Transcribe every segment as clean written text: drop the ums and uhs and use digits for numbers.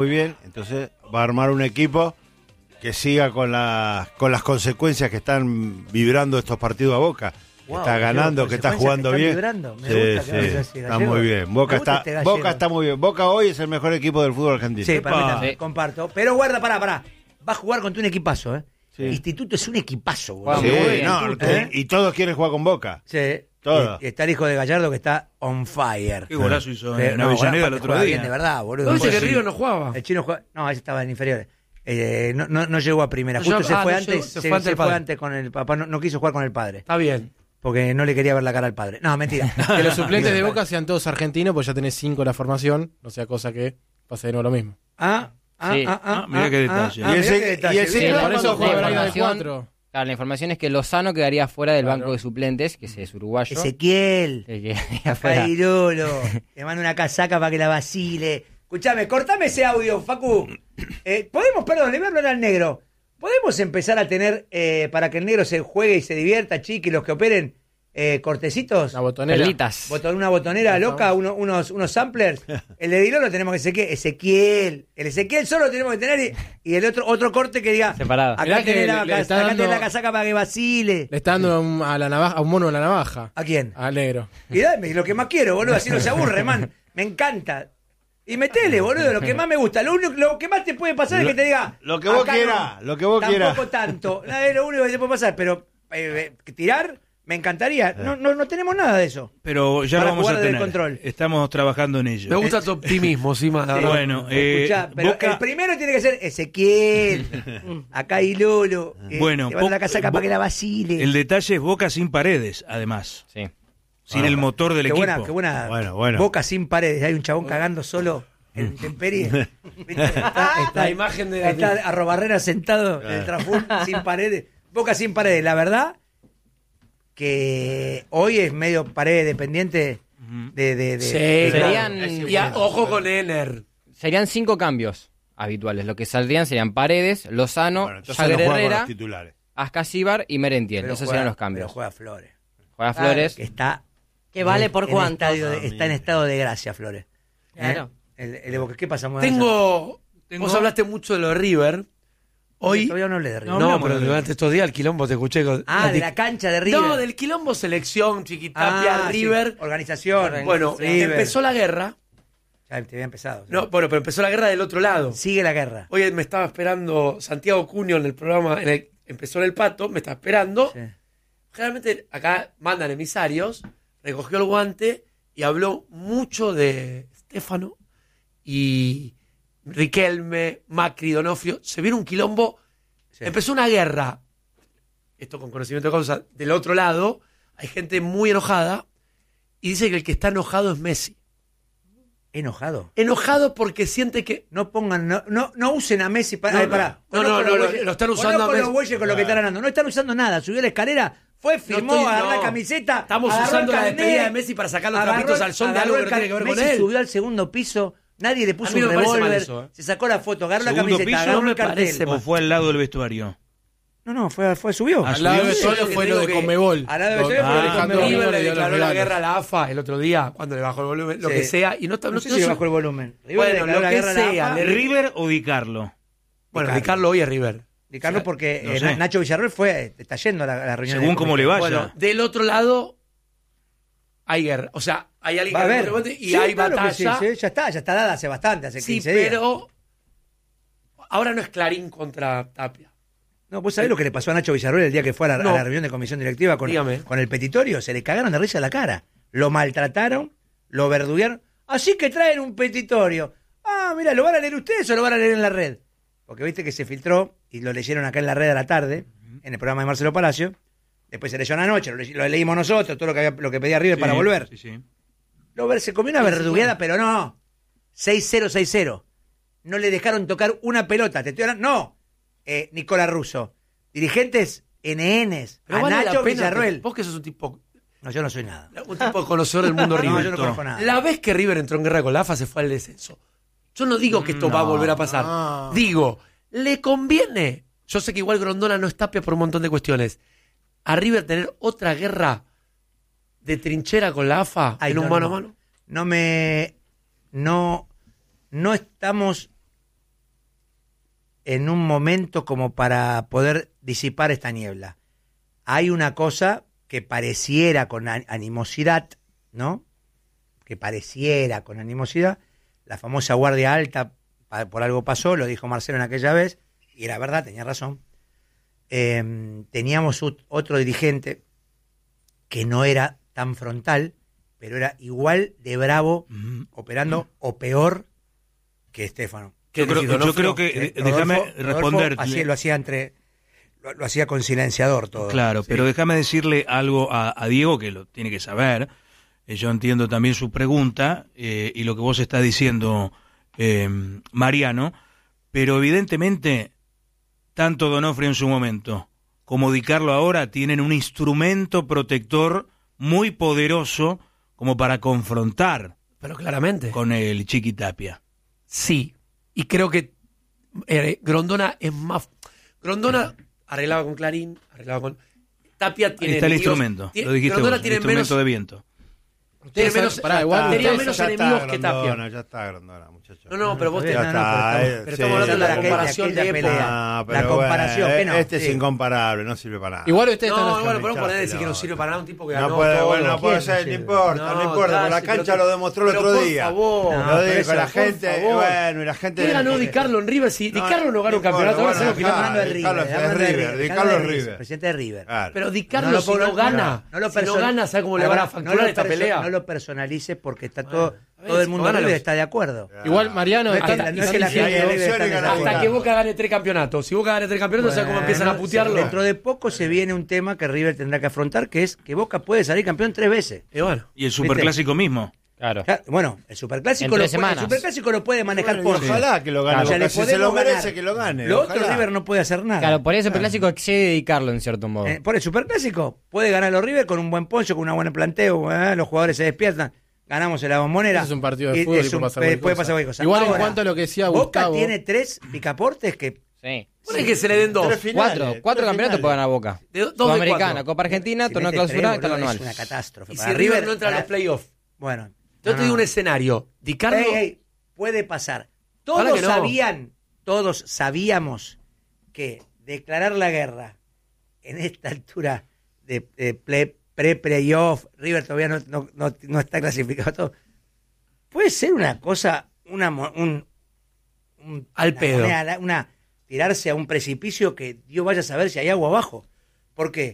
muy bien, entonces va a armar un equipo que siga con las consecuencias que están vibrando estos partidos a Boca. Wow, está ganando, que está jugando bien. Vibrando. Me gusta que vayas así, está Gallego. muy bien. Boca está muy bien. Boca hoy es el mejor equipo del fútbol argentino. Sí, para mí también, comparto. Pero guarda, pará. Va a jugar contra un equipazo, ¿eh? Sí. Instituto es un equipazo, boludo. Sí, y todos quieren jugar con Boca. Sí. Todo. Y está el hijo de Gallardo que está on fire. Qué golazo hizo Pero, en Avellaneda el otro juega día. bien, de verdad, boludo. ¿No dice que sí. River no jugaba? El chino juega. No, ese estaba en inferiores. No llegó a primera. No Justo llegó- se ah, fue no antes. llegó, se Se fue ante el fue padre. antes con el papá. No quiso jugar con el padre. Está bien. Porque no le quería ver la cara al padre. No, mentira. Que los suplentes de Boca sean todos argentinos, pues ya tenés 5 en la formación, no sea cosa que pase de nuevo lo mismo. Sí. Mirá qué detalle. Y ese Sí, claro, por eso cuando juega juega Braga de información- 4. Claro, la información es que Lozano quedaría fuera del Claro. banco de suplentes, que es uruguayo. Ezequiel. Que quedaría fuera. Cairolo. Te mando una casaca para que la vacile. Escuchame, cortame ese audio, Facu. Perdón, le voy a hablar al negro. ¿Podemos empezar a tener, para que el negro se juegue y se divierta, chiqui, los que operen, cortecitos? La botonera. Perlitas. Una botonera loca, unos samplers. El de Dilón lo tenemos que Ezequiel. El Ezequiel solo lo tenemos que tener y el otro corte que diga. Separado. Acá Mirá que tenés le está acá dando- tenés la casaca para que vacile. Le está dando a un mono de la navaja. ¿A quién? Al negro. Y dame lo que más quiero, boludo, así no se aburre, man. Me encanta. Y metele, boludo, lo que más me gusta. Lo que más te puede pasar es que te diga. lo que vos acá quieras, no, lo que vos quieras. Tampoco tanto. Es lo único que te puede pasar, pero tirar, me encantaría. No tenemos nada de eso. Pero ya Para vamos jugar a desde tener. el control. Estamos trabajando en ello. Me gusta tu optimismo, Sima. la verdad. Bueno, Escuchá, pero Boca- el primero tiene que ser Ezequiel. Acá y Lolo. Bueno, te mando la casaca para que la vacile. el detalle es Boca sin Paredes, además. Sí. Sin el motor del Qué equipo. buena. Bueno. Boca sin paredes. Hay un chabón cagando solo en intemperie. ¿Viste? Está La imagen de la- está Arrobarrera sentado en el trafún sin paredes. Boca sin paredes. La verdad que hoy es medio pared dependiente de Sí, Serían- claro. Y ojo con Ener. Serían 5 cambios habituales. Lo que saldrían serían Paredes, Lozano, Bueno, entonces Jagger no juega con Herrera, los titulares. Ascasíbar y Merentiel. Pero Esos juega- serían los pero cambios. juega Flores. Juega Flores. Que está. ¿Que vale por en cuánto? está en estado de gracia, Flores. Claro. El de Boca. ¿Qué pasa, Monaza? Tengo. Vos hablaste mucho de lo de River. Hoy. Todavía no hablé de River. No, pero durante estos días el quilombo te escuché. De la cancha de River. No, del quilombo selección, Chiquitapia, sí. River. Organización. Bueno, River. empezó la guerra. Ya te había empezado. No, bueno, pero empezó la guerra del otro lado. Sigue la guerra. Hoy me estaba esperando Santiago Cunio en el programa, empezó en el Pato, me estaba esperando. Sí. Generalmente acá mandan emisarios, recogió el guante y habló mucho de Stefano y Riquelme, Macri, Donofrio. Se vino un quilombo, Sí. empezó una guerra, esto con conocimiento de causa, del otro lado, hay gente muy enojada y dice que el que está enojado es Messi. Enojado. Enojado porque siente que... No pongan, no usen a Messi para. No, pará. no, Conozco no, los no, bueyes- lo están usando conozco a los Messi. bueyes con lo que están ganando. No están usando nada. Subió la escalera, fue, firmó, estoy- agarró la no. camiseta. Estamos agarró usando el la carnet, despedida de Messi para sacar los agarró trapitos el- al sol de agarró algo que el no tiene que ver con Messi él. subió al segundo piso, nadie le puso A mí un me parece mal revólver, eso, se sacó la foto, agarró la Segundo camiseta, piso, agarró me el cartel. parece ¿O fue al lado del vestuario? No, subió. Ah, Al lado de Sí, solo lo que fue te lo digo de que- Conmebol. al lado de Vestuario fue lo de Alejandro Conmebol. River Amigo le le dio los declaró la regalos. guerra a la AFA el otro día, cuando le bajó el volumen, lo Sí. que sea, y no está... No sé no si sé- bajó el volumen. River Bueno, declaró lo la que guerra a la sea, AFA. le- ¿River o Di Carlo? Bueno, Di Di Carlo hoy es River. Di Carlo porque no sé. Nacho Villarreal está yendo a la reunión. Según de cómo le comité. vaya. Bueno, del otro lado hay guerra. O sea, hay alguien Va a que haber. remonte y Sí, hay claro que batalla. sí, ya está dada hace bastante, hace Sí, 15 días. pero ahora no es Clarín contra Tapia. No, ¿vos sabés lo que le pasó a Nacho Villarreal el día que fue a No. la reunión de comisión directiva Dígame. con el petitorio? Se le cagaron de risa en la cara. Lo maltrataron, lo verduguearon. Así que traen un petitorio. Ah, mira, ¿lo van a leer ustedes o lo van a leer en la red? Porque viste que se filtró y lo leyeron acá en la red a la tarde, en el programa de Marcelo Palacio. Después se leyó anoche, lo leímos nosotros, todo lo que pedía River para volver. Sí, sí. Se comió una verdugueada, pero no. 6-0, 6-0. No le dejaron tocar una pelota. Te estoy hablando. No. Nicolás Russo. Dirigentes NNs. Pero A vale Nacho la pena. Villarroel. Vos que sos un tipo yo no soy nada. conocedor del mundo River. No, yo no conozco nada. La vez que River entró en guerra con la AFA se fue al descenso. Yo no digo que esto va a volver a pasar. no. Digo, le conviene. Yo sé que igual Grondona no es Tapia por un montón de cuestiones. A River tener otra guerra de trinchera con la AFA Ay, en un no, mano no. a mano. No estamos en un momento como para poder disipar esta niebla. Hay una cosa que pareciera con animosidad, ¿no? Que pareciera con animosidad, la famosa guardia alta, por algo pasó, lo dijo Marcelo en aquella vez, y era verdad, tenía razón. Teníamos otro dirigente que no era tan frontal, pero era igual de bravo, operando, o peor que Stefano. Yo creo que, déjame responder. Así lo hacía lo hacía con silenciador todo. Claro, Sí. pero déjame decirle algo a Diego que lo tiene que saber. Yo entiendo también su pregunta y lo que vos estás diciendo, Mariano, pero evidentemente tanto Donofrio en su momento como Di Carlo ahora tienen un instrumento protector muy poderoso como para confrontar Pero claramente. con el Chiqui Tapia. Sí. Y creo que Grondona es más. Grondona arreglaba con Clarín, arreglaba con. Tapia tiene. Ahí está el enemigos- instrumento, tiene- lo dijiste Grondona vos, el tiene instrumento menos, de viento. tiene menos, Pará, igual tenía ustedes- menos Ya enemigos está que Tapia. Grondona, ya está Grondona, muchachos. No, pero vos Está tenés. bien, pero estamos hablando de la aquella- comparación de aquella época. pelea. Ah, La comparación, bueno, que no, este sí. es incomparable, no sirve para nada. Igual ustedes están No, en bueno, los pero no podés Chao, decir que no pelota. sirve para nada un tipo que ganó No puede, todo. bueno, no puede ¿Quién ser, no sirve? importa, no importa, Tasi, con la pero cancha te- lo demostró el pero otro por día. favor. No, Lo pero digo, eso, la por gente, favor. bueno, y la gente... ¿Qué ganó Di Carlo en River? Si Di Carlo no gana un campeonato, ahora sabemos que Estamos no. hablando de Di Carlo River. es hablando de River, Di River, Carlo es River, River. presidente de River. Claro. Pero Di No Carlo, lo si no pongan- gana, no lo si no person- gana, ¿sabes cómo le van a facturar esta pelea? No lo personalices porque está todo a ver, todo el si mundo de ganan River los- está de acuerdo. Igual, Mariano, No es que están- la- no es que la están gente de diciendo- River está en esa Hasta Hasta época. que Boca gane 3 campeonatos. Si Boca gane 3 campeonatos, ¿sabes cómo empiezan a Bueno, putearlo? Dentro de poco se viene un tema que River tendrá que afrontar, que es que Boca puede salir campeón 3 veces. Y bueno. Y el Superclásico mismo. Claro. Bueno, el Superclásico, En lo 3 puede, el semanas. Superclásico lo puede manejar Bueno, por y ojalá que lo gane O sea, Boca, le si se podemos lo merece ganar. que lo gane. Lo otro ojalá. River no puede hacer nada. Claro, por eso el Superclásico excede dedicarlo en cierto modo. Por el Superclásico puede ganar los River con un buen poncho, con una buena planteo, los jugadores se despiertan, ganamos en la Bombonera. Ese es un partido de fútbol y puede pasar cualquier cosa. cualquier cosa. Igual en Ahora, cuanto a lo que decía Boca Gustavo, tiene 3 picaportes que Sí. Pone que se le den 2. Tres finales, 4 tres campeonatos finales. puede ganar Boca. Dos de Sudamericana, 4. Copa Argentina, si torneo mete clausura, tres, torneo boludo, anual. es una catástrofe. Y Para si River no entra a los playoffs. Bueno, Yo te digo un escenario. Di Carlo. Ey, puede pasar. Ojalá Todos que no. todos sabíamos que declarar la guerra en esta altura de pre-playoff, River todavía no está clasificado todo, puede ser una cosa, Al pedo. tirarse a un precipicio que Dios vaya a saber si hay agua abajo. ¿Por qué?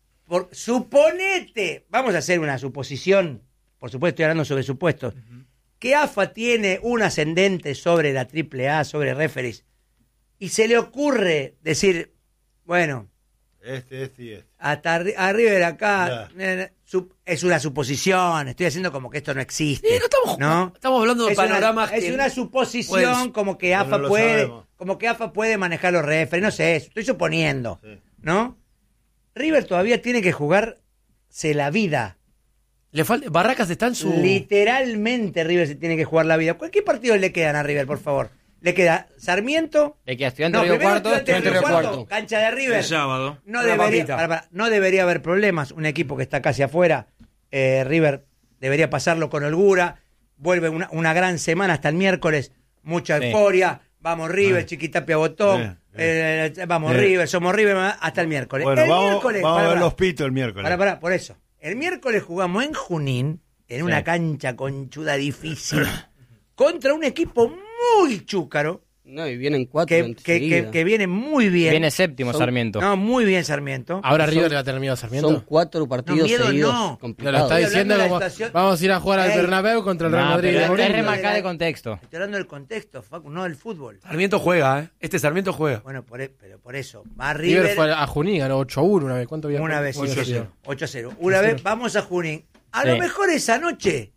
Suponete, vamos a hacer una suposición, por supuesto estoy hablando sobre supuestos, que AFA tiene un ascendente sobre la AAA, sobre referees, y se le ocurre decir, bueno, Este y este. hasta a River acá es una suposición, estoy haciendo como que esto no existe. Sí, no estamos hablando de panoramas es que una suposición pueden- como que pero AFA no lo puede, sabemos. como que AFA puede manejar los referees, no sé, estoy suponiendo, Sí. ¿no? River todavía tiene que jugarse la vida. le falta. Barracas está en su. Literalmente River se tiene que jugar la vida. ¿Qué partidos le quedan a River, por favor? Le queda Sarmiento. Le queda Estudiante No, Río primero Cuarto, Estudiantes Estudiante Río Río Cuarto. Cancha de River. El sábado. No Una debería, papita. no debería haber problemas. Un equipo que está casi afuera, River debería pasarlo con holgura. Vuelve una gran semana hasta el miércoles. Mucha Sí. euforia. Vamos River, Chiquitapia Botón. Vamos River, somos River hasta el miércoles. Bueno, el vamos miércoles, a ver pará. los pitos el miércoles. Pará, por eso. El miércoles jugamos en Junín, en una cancha conchuda difícil, contra un equipo muy chúcaro, No, y vienen 4 que viene muy bien. Viene séptimo Sarmiento. No, muy bien Sarmiento. ahora River le va a tener miedo a Sarmiento. Son 4 partidos miedo seguidos no. Te lo complicados. está Estoy diciendo hablando de como la situación. vamos a ir a jugar al Ey. Bernabéu contra el Real No, Madrid. pero de es Mourinho. remarcar de contexto. Estoy hablando del contexto, Facu, no del fútbol. Sarmiento juega, ¿eh? Este Sarmiento juega. Bueno, pero por eso. Va River River fue a Junín, ganó 8-1 una vez. ¿Cuánto había? una vez. ¿Cuánto había sido? 8-0. Una vez vamos a Junín. A Sí. lo mejor esa noche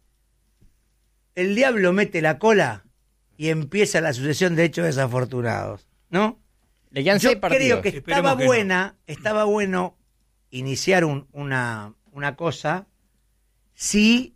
el diablo mete la cola y empieza la sucesión de hechos desafortunados, ¿no? Le quedan Yo 6 partidos. creo que Esperemos que no. estaba bueno iniciar una cosa si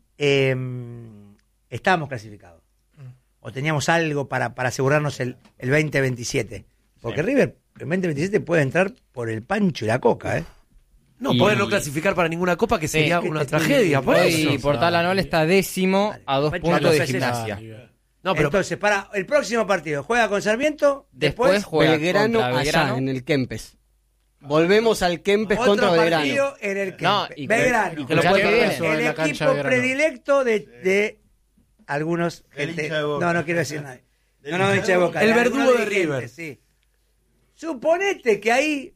estábamos clasificados o teníamos algo para asegurarnos el 2027. Porque River en 2027 puede entrar por el pancho y la coca, ¿eh? No, Y- poder no clasificar para ninguna copa que sería que una te- tragedia, por Hoy eso. Portal Anual está décimo a 2 Dale, puntos dale, de dale, Gimnasia. River. No, pero Entonces, para el próximo partido, juega con Sarmiento, Después juega Belgrano contra Belgrano. allá, en el Kempes. Volvemos al Kempes contra otro Belgrano. partido en el que No, y que- Belgrano, y que lo puede Escuchá ver. eso en el la cancha de equipo Belgrano. predilecto de algunos El gente. hincha de Boca. No quiero decir nadie. Del No, hincha hincha de de Boca. Boca. El de verdugo algunos de dirigentes, River. sí. Suponete que ahí,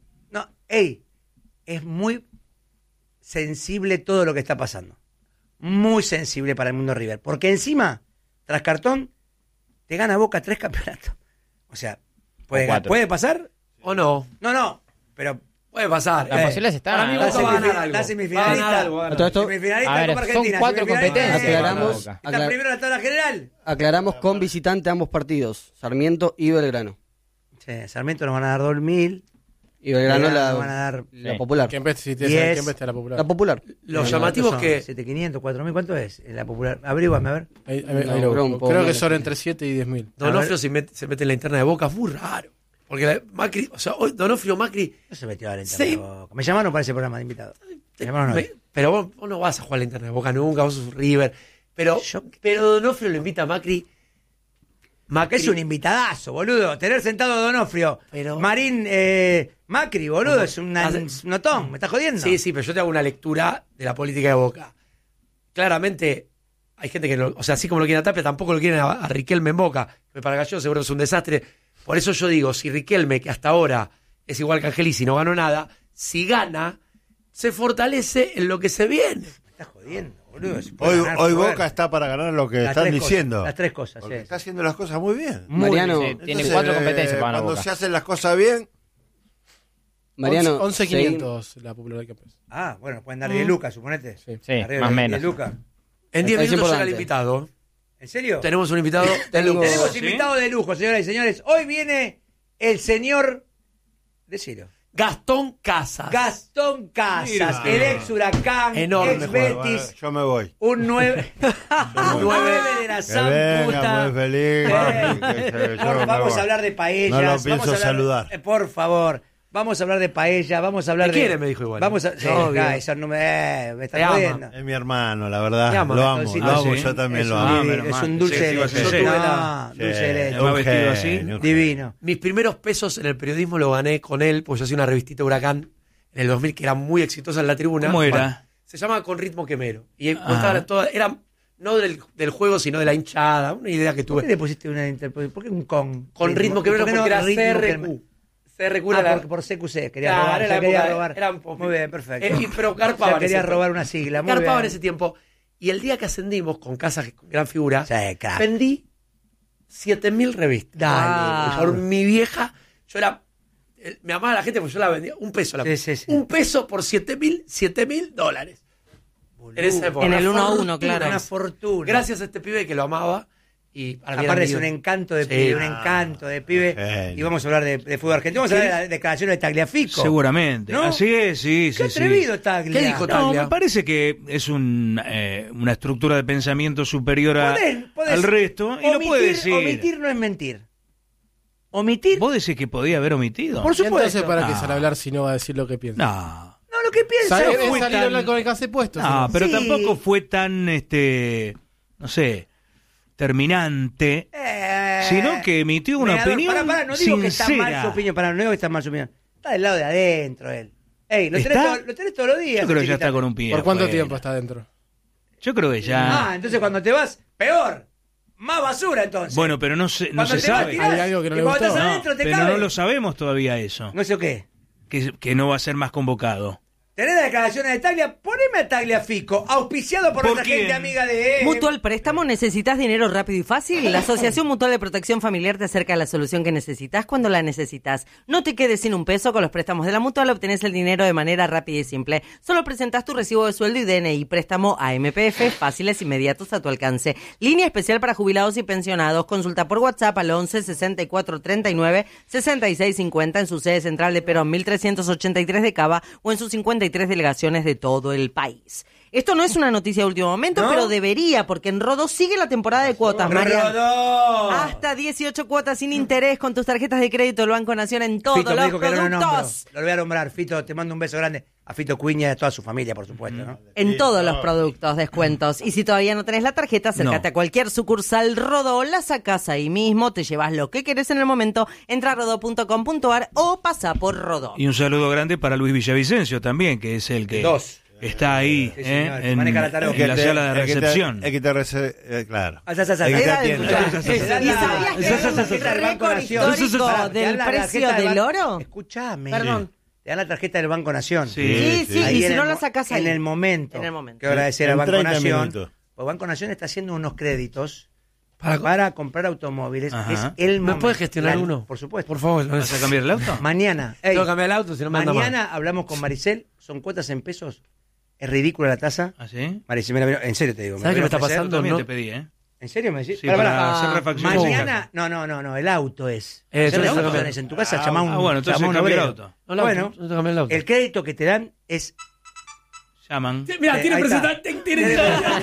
es muy sensible todo lo que está pasando. Muy sensible para el mundo River. Porque encima, tras cartón, te gana Boca 3 campeonatos. O sea, O 4. ¿puede pasar? ¿o no? No, pero Puede pasar. Las posibilidades están. Para mí La Boca va a ganar algo. la Va a semifinalista. ganar algo. va a ganar Todo esto semifinalista A de ver, Copa son Argentina. 4 semifinalista competencias. de- Aclaramos. Está primero en la tabla general. Aclaramos con visitante ambos partidos, Sarmiento y Belgrano. Sí, Sarmiento nos van a dar 2.000. Y Belgrano Belgrano van a la, dar la Sí. popular. Kempes, si te 10. Kempes te la popular. La popular. Lo llamativo es que 7.500, 4.000, ¿cuánto es? En la popular. Abríguame, a ver. Ahí No, lo creo busco. un poco Creo que menos. son entre 7 y 10.000. Donofrio se mete en la interna de Boca, es muy raro. Porque Macri, o sea, hoy Donofrio Macri. No se metió a la Sí. internet de Boca. Me llamaron para ese programa de invitados. Me llamaron hoy. Pero vos no vas a jugar a la interna de Boca nunca, vos sos River. Pero Donofrio lo invita a Macri. Macri Es un invitadazo, boludo. Tener sentado a Donofrio. Pero- Marín Macri, boludo. Como- Es un notón. ¿Me estás jodiendo? Sí, pero yo te hago una lectura de la política de Boca. Claramente, hay gente que, o sea, así como lo quieren a Tapia, tampoco lo quieren a Riquelme en Boca. Que para Gallo seguro es un desastre. Por eso yo digo, si Riquelme, que hasta ahora es igual que Angelici, no ganó nada, si gana, se fortalece en lo que se viene. Me estás jodiendo, boludo. Se puede Hoy, ganar, hoy joder. Boca está para ganar lo que Las están tres cosas, diciendo. las tres cosas, Porque sí. está haciendo las cosas muy bien. Mariano, Sí, tiene Entonces, 4 competencias para ganar cuando Boca. se hacen las cosas bien, Mariano, 11.500 la popular de Kempes. Ah, bueno, pueden dar 10 lucas, suponete. Sí. Sí, Arriba más o de menos. 10 lucas. En 10 Es minutos llega el importante. invitado. ¿En serio? Tenemos un invitado de Tengo- lujo. Tenemos ¿Sí? invitado de lujo, señoras y señores. Hoy viene el señor. Decilo. Gastón Casas. Gastón Casas, Mira. el ex Huracán, Enorme ex jugador. Betis, yo me voy. un 9 de la Que San venga puta. muy feliz. Vamos a hablar de paellas. No lo vamos pienso a hablar- saludar. Por favor. Vamos a hablar de paella, vamos a hablar ¿Te de... quiere? Me dijo igual. Vamos a... Sí, Obvio. acá, eso no me Te están ama. jodiendo. Es mi hermano, la verdad. Te amo, Lo amo, Gastoncito. lo amo, ¿sí? yo también Es lo un amo. divino, menos es mal. un dulce Sí, de sí, leche. sí, Yo sí. tuve Sí. dulce de leche. Además vestido así. genio. Divino. Mis primeros pesos en el periodismo lo gané con él, pues yo hacía una revistita Huracán en el 2000 que era muy exitosa en la tribuna. ¿Cómo era? Se llamaba Con Ritmo Quemero. Y contaba toda, era no del juego, sino de la hinchada, una idea que ¿Por tuve. qué le pusiste una interpretación? ¿Por qué un con? Con Ritmo Quemero ¿Por qué no porque era ritmo CRQ. quemero? CRQ Ah, era la- por CQC, quería Claro, robar. era ya la quería época, robar. era un poco- Muy bien, perfecto. pero Ya garpaba en quería ese robar tiempo. una sigla. Muy Garpaba en bien. ese tiempo. Y el día que ascendimos con Casas, gran figura, Sí, crack. vendí 7.000 revistas. Dale. Por mi vieja, yo era... Me amaba la gente porque yo la vendía. Un peso. Sí. Un peso por $7.000. En esa época. En el Una 1 a 1, fortuna. claro. Una fortuna. Gracias a este pibe que lo amaba. Y para mí era Aparte es mi un ídolo. encanto de Sí. pibe, un encanto de pibe. Genio. Y vamos a hablar de fútbol argentino. Vamos a hablar de las declaraciones de Tagliafico. Seguramente. ¿No? Así es, sí, Qué sí, sí. atrevido Taglia. ¿Qué dijo No, Taglia? me parece que es una estructura de pensamiento superior Podés al resto y lo puede decir. Omitir no es mentir. Omitir, ¿Vos decís que podía haber omitido? por Y entonces, supuesto. ¿para qué No. sale a hablar si no va a decir lo que piensa? No. No, lo que piensa Salir, no es fue salir a tan- hablar con el que hace puesto. No, pero Sí. tampoco fue tan, no sé, terminante, sino que emitió una Venador, opinión pará, no digo que está mal su sincera. opinión, no digo que está mal su opinión. Está del lado de adentro él. Ey, lo tenés, ¿Está? lo tenés todos los días. Yo creo que ya chiquita. está con un pie. ¿Por cuánto afuera. tiempo está adentro? Yo creo que ya. Ah, entonces cuando te vas, peor. Más basura entonces. Bueno, pero no se Cuando te vas, sabe. tirás, Hay algo que no y le cuando gustó. estás No, adentro te pero cabe. no lo sabemos todavía eso. No sé qué. Que no va a ser más convocado. ¿Tenés las declaraciones de Taglia? Poneme a Tagliafico, auspiciado por ¿Por nuestra quién? gente amiga de... Mutual Préstamo, ¿necesitas dinero rápido y fácil? La Asociación Mutual de Protección Familiar te acerca a la solución que necesitas cuando la necesitas. No te quedes sin un peso con los préstamos de la Mutual, obtenés el dinero de manera rápida y simple. Solo presentás tu recibo de sueldo y DNI. Préstamo a MPF, fáciles, inmediatos, a tu alcance. Línea especial para jubilados y pensionados. Consulta por WhatsApp al 11 64 39 66 50 en su sede central de Perón 1383 de Cava o en sus 53 delegaciones de todo el país. Esto no es una noticia de último momento, ¿No? pero debería, porque en Rodó sigue la temporada de cuotas, Marian. ¡Rodó! Hasta 18 cuotas sin interés con tus tarjetas de crédito del Banco Nación en todos Fito me los dijo que no lo nombro. productos. Lo voy a nombrar, Fito, te mando un beso grande. a Fito Cuña y a toda su familia, por supuesto, ¿no? En todos los productos, descuentos. Y si todavía no tenés la tarjeta, acércate a cualquier sucursal Rodó, la sacás ahí mismo, te llevas lo que querés en el momento, entra a rodó.com.ar o pasa por Rodó. Y un saludo grande para Luis Villavicencio también, que es el que está ahí Sí, señor, en maneja la tarot. la sala de recepción. El que te recibe, claro. Ah, ya, ya, ya. El que te Era atiende. ¿Y sabías que hay un récord histórico del precio del oro? Escuchame. Perdón. Te dan la tarjeta del Banco Nación. Sí, Ahí y en si no el la mo- sacás ahí. En el momento. En el momento. Que agradecer al En Banco 30 Nación. minutos. Pues Banco Nación está haciendo unos créditos Para- para comprar automóviles. Ajá. Es el ¿Me momento. puedes gestionar uno? Por supuesto. Por favor. ¿Vas a cambiar el auto? Mañana. ey, Tengo que cambiar el auto, si no me anda mal. mañana hablamos con Maricel. Son cuotas en pesos. Es ridícula la tasa. ¿Ah, sí? Maricel, mira, en serio te digo. ¿Sabes qué me está voy a ofrecer- pasando? También no. te pedí, ¿eh? ¿En serio me decís? Sí, Pará, para pará. hacer refacciones. Mañana, no, el auto es. yo Hacer necesito refacciones cambiar. en tu casa, llamá a un, bueno, entonces llamá a un cambia el obrero. auto. No, el auto, Bueno, yo tengo que cambiar el auto. el crédito que te dan es. Llaman. Mira, tiene ahí está. presentante, tiene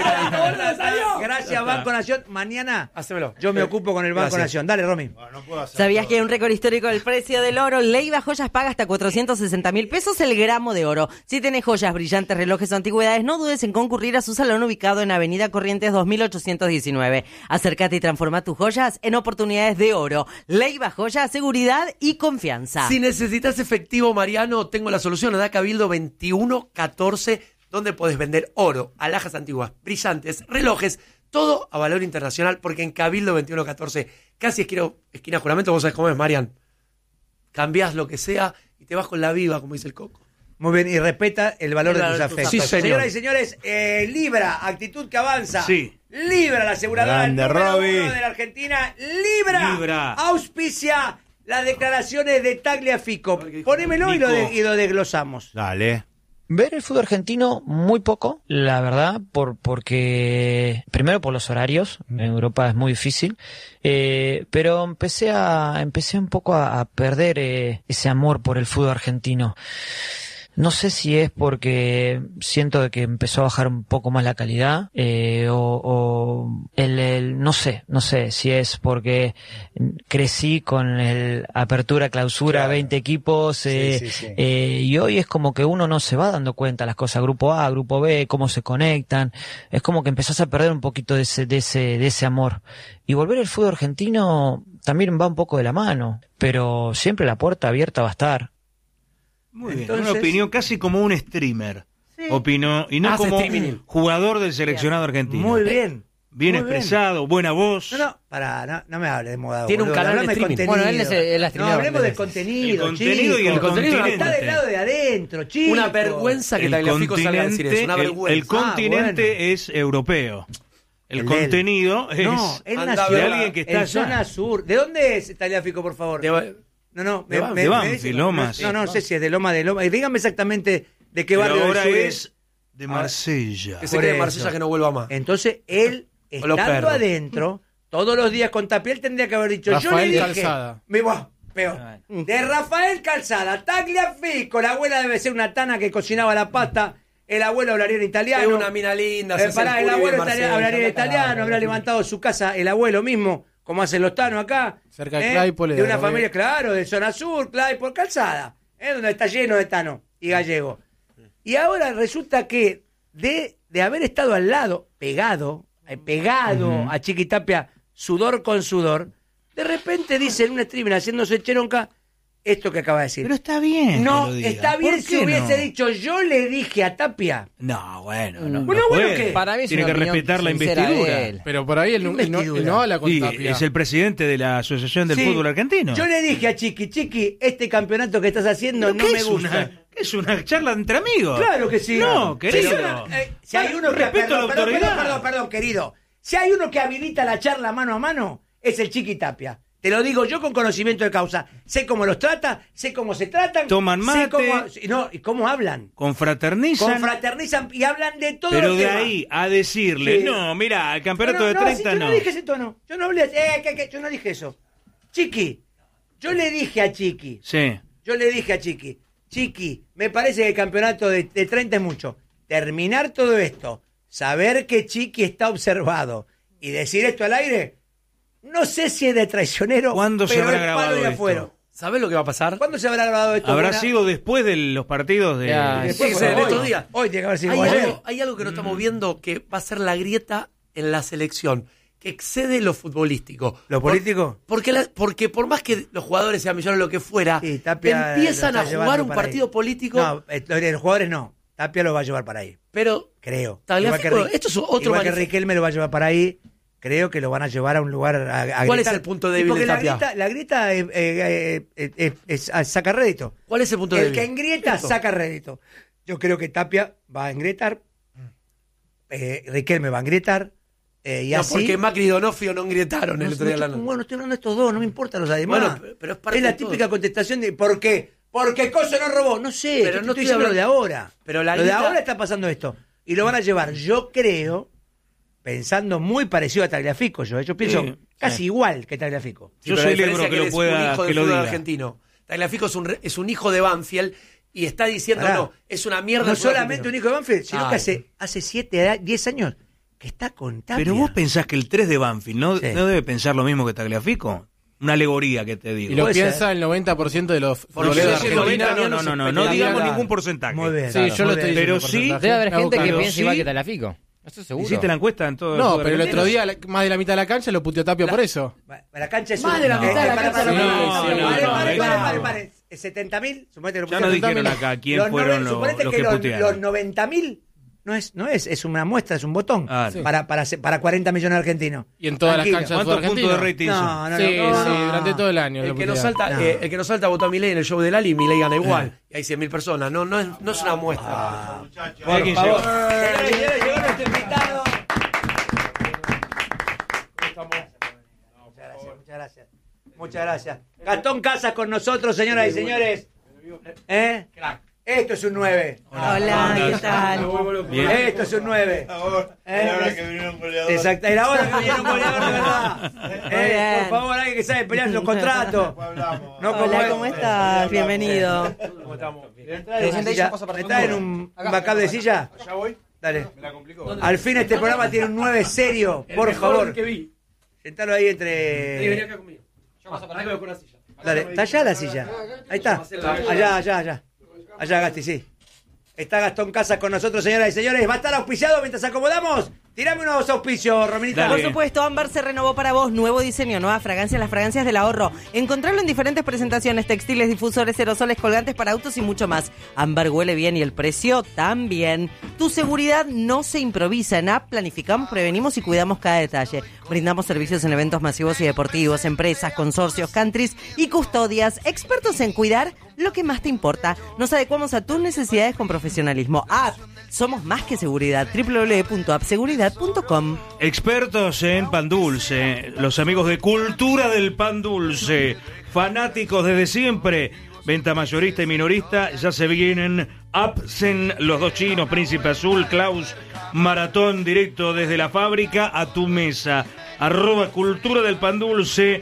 salió. Gracias, Banco Nación. Mañana Hacémelo. yo me ocupo con el Banco Gracias. Nación. Dale, Romy. ¿Sabías que hay un récord histórico del precio del oro? Leiva Joyas paga hasta 460.000 pesos el gramo de oro. Si tenés joyas, brillantes, relojes o antigüedades, no dudes en concurrir a su salón ubicado en Avenida Corrientes 2819. Acércate y transforma tus joyas en oportunidades de oro. Leiva Joyas, seguridad y confianza. Si necesitas efectivo, Mariano, tengo la solución. Anda a Cabildo 2114, donde podés vender oro, alhajas antiguas, brillantes, relojes, todo a valor internacional, porque en Cabildo 2114, casi esquina juramento, vos sabés cómo es, Marian. Cambiás lo que sea y te vas con la viva, como dice el Coco. Muy bien, y respeta el valor de tus afectos. Sí, señor. Señoras y señores, Libra, actitud que avanza. Sí. Libra, la aseguradora Grande, número Roby. 1 de la Argentina. Libra. Libra. Auspicia las declaraciones de Tagliafico. Ponémelo y lo desglosamos. Dale. Ver el fútbol argentino muy poco, la verdad, porque primero por los horarios, en Europa es muy difícil, pero empecé un poco a perder ese amor por el fútbol argentino. No sé si es porque siento de que empezó a bajar un poco más la calidad, no sé si es porque crecí con el apertura, clausura, 20 equipos, y hoy es como que uno no se va dando cuenta las cosas, grupo A, grupo B, cómo se conectan, es como que empezás a perder un poquito de ese amor. Y volver al fútbol argentino también va un poco de la mano, pero siempre la puerta abierta va a estar. Muy bien, Entonces- una opinión casi como un streamer. Opinó, y no Hace como streaming. un jugador del seleccionado argentino. Muy bien. Bien muy bien. expresado, buena voz. No me hable de moda. Tiene un boludo. canal de Hablame streaming. contenido. Bueno, él es el No, streamer. hablemos del contenido, El contenido y el chicos. continente. Está del lado de adentro, chicos. Una vergüenza que El Tagliafico salga a decir eso. Una vergüenza. el continente bueno. es europeo. El El de él. contenido es No, él Anda nació a ver de alguien que está en allá. zona sur. ¿De dónde es Tagliafico, por favor? No, de Banfield. De Banfield, Lomas. No sé si es de Loma. Dígame exactamente de qué Pero barrio ahora del sur es de Marsella. Que se Por quede en eso. Marsella, que no vuelva más. Entonces, él, O los estando perros. adentro, todos los días con Tapiel, tendría que haber dicho, yo Rafael le dije... Calzada. Peor. De Rafael Calzada, Tagliafico, la abuela debe ser una tana que cocinaba la pasta, el abuelo hablaría en italiano. Es una mina linda. se hace Pará, el culo y abuelo vive en Marsella, hablaría en anda italiano, cagado. habrá levantado su casa el abuelo mismo, como hacen los tanos acá. Cerca de Claypole, De una de familia, claro, de zona sur, Claypole, Calzada, donde está lleno de tanos y gallegos. Y ahora resulta que de haber estado al lado, pegado a Chiqui Tapia, sudor con sudor, de repente dice en un streaming haciéndose cheronca esto que acaba de decir. Pero está bien. No, que lo diga. está bien ¿Por si qué hubiese no? dicho yo le dije a Tapia. No, bueno, no. Bueno, no bueno, puede. ¿qué? Para mí es Tiene una que opinión respetar la sincera de investidura. él. Pero por ahí él no, Investidura. y no habla con Y Tapia. es el presidente de la Asociación del Sí. Fútbol Argentino. Yo le dije a Chiqui, este campeonato que estás haciendo no ¿Qué me es gusta. ¿Qué es una charla entre amigos? Claro que sí. No, querido. Si hay uno que Respeto a la autoridad. perdón, querido. Si hay uno que habilita la charla mano a mano, es el Chiqui Tapia. Te lo digo yo con conocimiento de causa. Sé cómo los trata, sé cómo se tratan. Toman sé mate. y cómo hablan. Confraternizan. Confraternizan y hablan de todo Pero el de tema. ahí a decirle, Sí. no, mira, el campeonato de sí, 30 yo no. no dije ese tono. Yo no hablé, yo no dije eso. Chiqui, yo le dije a Chiqui, Chiqui, me parece que el campeonato de 30 es mucho. Terminar todo esto, saber que Chiqui está observado y decir esto al aire, no sé si es de traicionero, ¿Cuándo se pero habrá es grabado palo de esto? afuera. ¿Sabés lo que va a pasar? ¿Cuándo se habrá grabado esto? Habrá Buena- sido después de los partidos de... Ya, Después, Sí, hoy. estos días. Hoy tiene que haber sido Hay ayer. algo que no estamos viendo que va a ser la grieta en la selección, que excede lo futbolístico. ¿Lo político? Porque por más que los jugadores sean millonarios, lo que fuera, Sí, Tapia empiezan lo a está jugar llevando un para partido ahí. político, No, los jugadores no. Tapia lo va a llevar para ahí. pero Creo. Tagliafico, esto es otro igual que manif- Riquelme lo va a llevar para ahí. Creo que lo van a llevar a un lugar a ¿Cuál es gritar. el punto Y débil porque de Tapia? La grieta saca rédito. ¿Cuál es el punto El débil? que engrieta Esto. saca rédito. Yo creo que Tapia va a engrietar. Riquelme va a engrietar. Y No, así. porque Macri y Donofrio no grietaron el otro día. Bueno, estoy hablando de estos dos, no me importan los demás. Bueno, pero es parte es la de todo. típica contestación de ¿por qué? Porque Coso no robó. No sé, Pero pero no estoy estoy diciendo lo de hablando- ahora. Pero la lo de grita- ahora está pasando esto. Y lo van a llevar, yo creo, pensando muy parecido a Tagliafico. Yo pienso Sí, casi igual que Tagliafico. Yo pero la celebro diferencia que él lo es pueda, un hijo que del lo fútbol diga. argentino. Tagliafico es un hijo de Banfield y está diciendo, Pará. no, es una mierda. No el fútbol solamente un argentino. hijo de Banfield, sino Ay. que hace 7, 10 años que está con Tapia. Pero vos pensás que el 3 de Banfield no, Sí. no debe pensar lo mismo que Tagliafico. Una alegoría que te digo. Y lo Puede piensa ser. el 90% de los Porque futboleros yo de decir Argentina. 90, No digamos Claro. ningún porcentaje. Muy bien. Sí, yo lo estoy diciendo. Pero por sí, porcentaje. Debe haber Me hago gente que cargo. piensa sí. igual que Tagliafico. Eso seguro. ¿Hiciste la encuesta en todo el No, fútbol pero el argentino? otro día más de la mitad de la cancha lo puteó Tapia por eso. La cancha es Más un- de la mitad de la para, cancha para, lo para, puteó. para, No, para, no, para, no, para, no. para, para. 70.000, suponete que lo Ya no pusieron. dijeron acá quién Los fueron suponete los que que putearon. los 90.000 no es una muestra, es un botón Ah, sí. para 40 millones de argentinos. Y en todas las Tranquilo. canchas del fútbol ¿Cuántos puntos de argentino. rating son? No, Sí, no, sí, durante todo el año. El lo que, nos putearon. salta, el que nos salta votó a Milei en el show de Lali, Milei gana igual. Y hay 100.000 personas. No es una muestra. Por Por favor. Señores y señores, llegó nuestro invitado. Muchas gracias. Muchas gracias. Gastón Casas con nosotros, señoras y señores. Esto es un 9. Hola, ¿qué tal? Bien. Esto es un 9. Ahora que vinieron goleadores. Exacto, era hora que vinieron goleadores de verdad. bien. Por favor, alguien que sabe pelear los contratos. No como Hola, él. ¿cómo estás? Bienvenido. ¿Me traen un backup de silla? Ya voy. Dale. Al fin este programa tiene un 9 serio, por favor. que vi. Sentalo ahí entre... acá conmigo. Yo paso para acá con una silla. Dale, está allá la silla. Ahí está. Allá. Allá, Gasti, sí. Está Gastón Casas con nosotros, señoras y señores. ¿Va a estar auspiciado mientras acomodamos? Tirame unos auspicios, Rominita. Dale. Por supuesto, Ámbar se renovó para vos, nuevo diseño, nueva fragancia, las fragancias del ahorro. Encontrarlo en diferentes presentaciones, textiles, difusores, aerosoles, colgantes para autos y mucho más. Ámbar huele bien y el precio también. Tu seguridad no se improvisa. En App planificamos, prevenimos y cuidamos cada detalle. Brindamos servicios en eventos masivos y deportivos, empresas, consorcios, countries y custodias. Expertos en cuidar lo que más te importa. Nos adecuamos a tus necesidades con profesionalismo. App, somos más que seguridad. www.appseguridad.com. Expertos en pan dulce, los amigos de Cultura del Pan Dulce, fanáticos desde siempre, venta mayorista y minorista, ya se vienen Apsen, los dos chinos, Príncipe Azul, Klaus, Maratón, directo desde la fábrica a tu mesa, @ Cultura del Pan Dulce,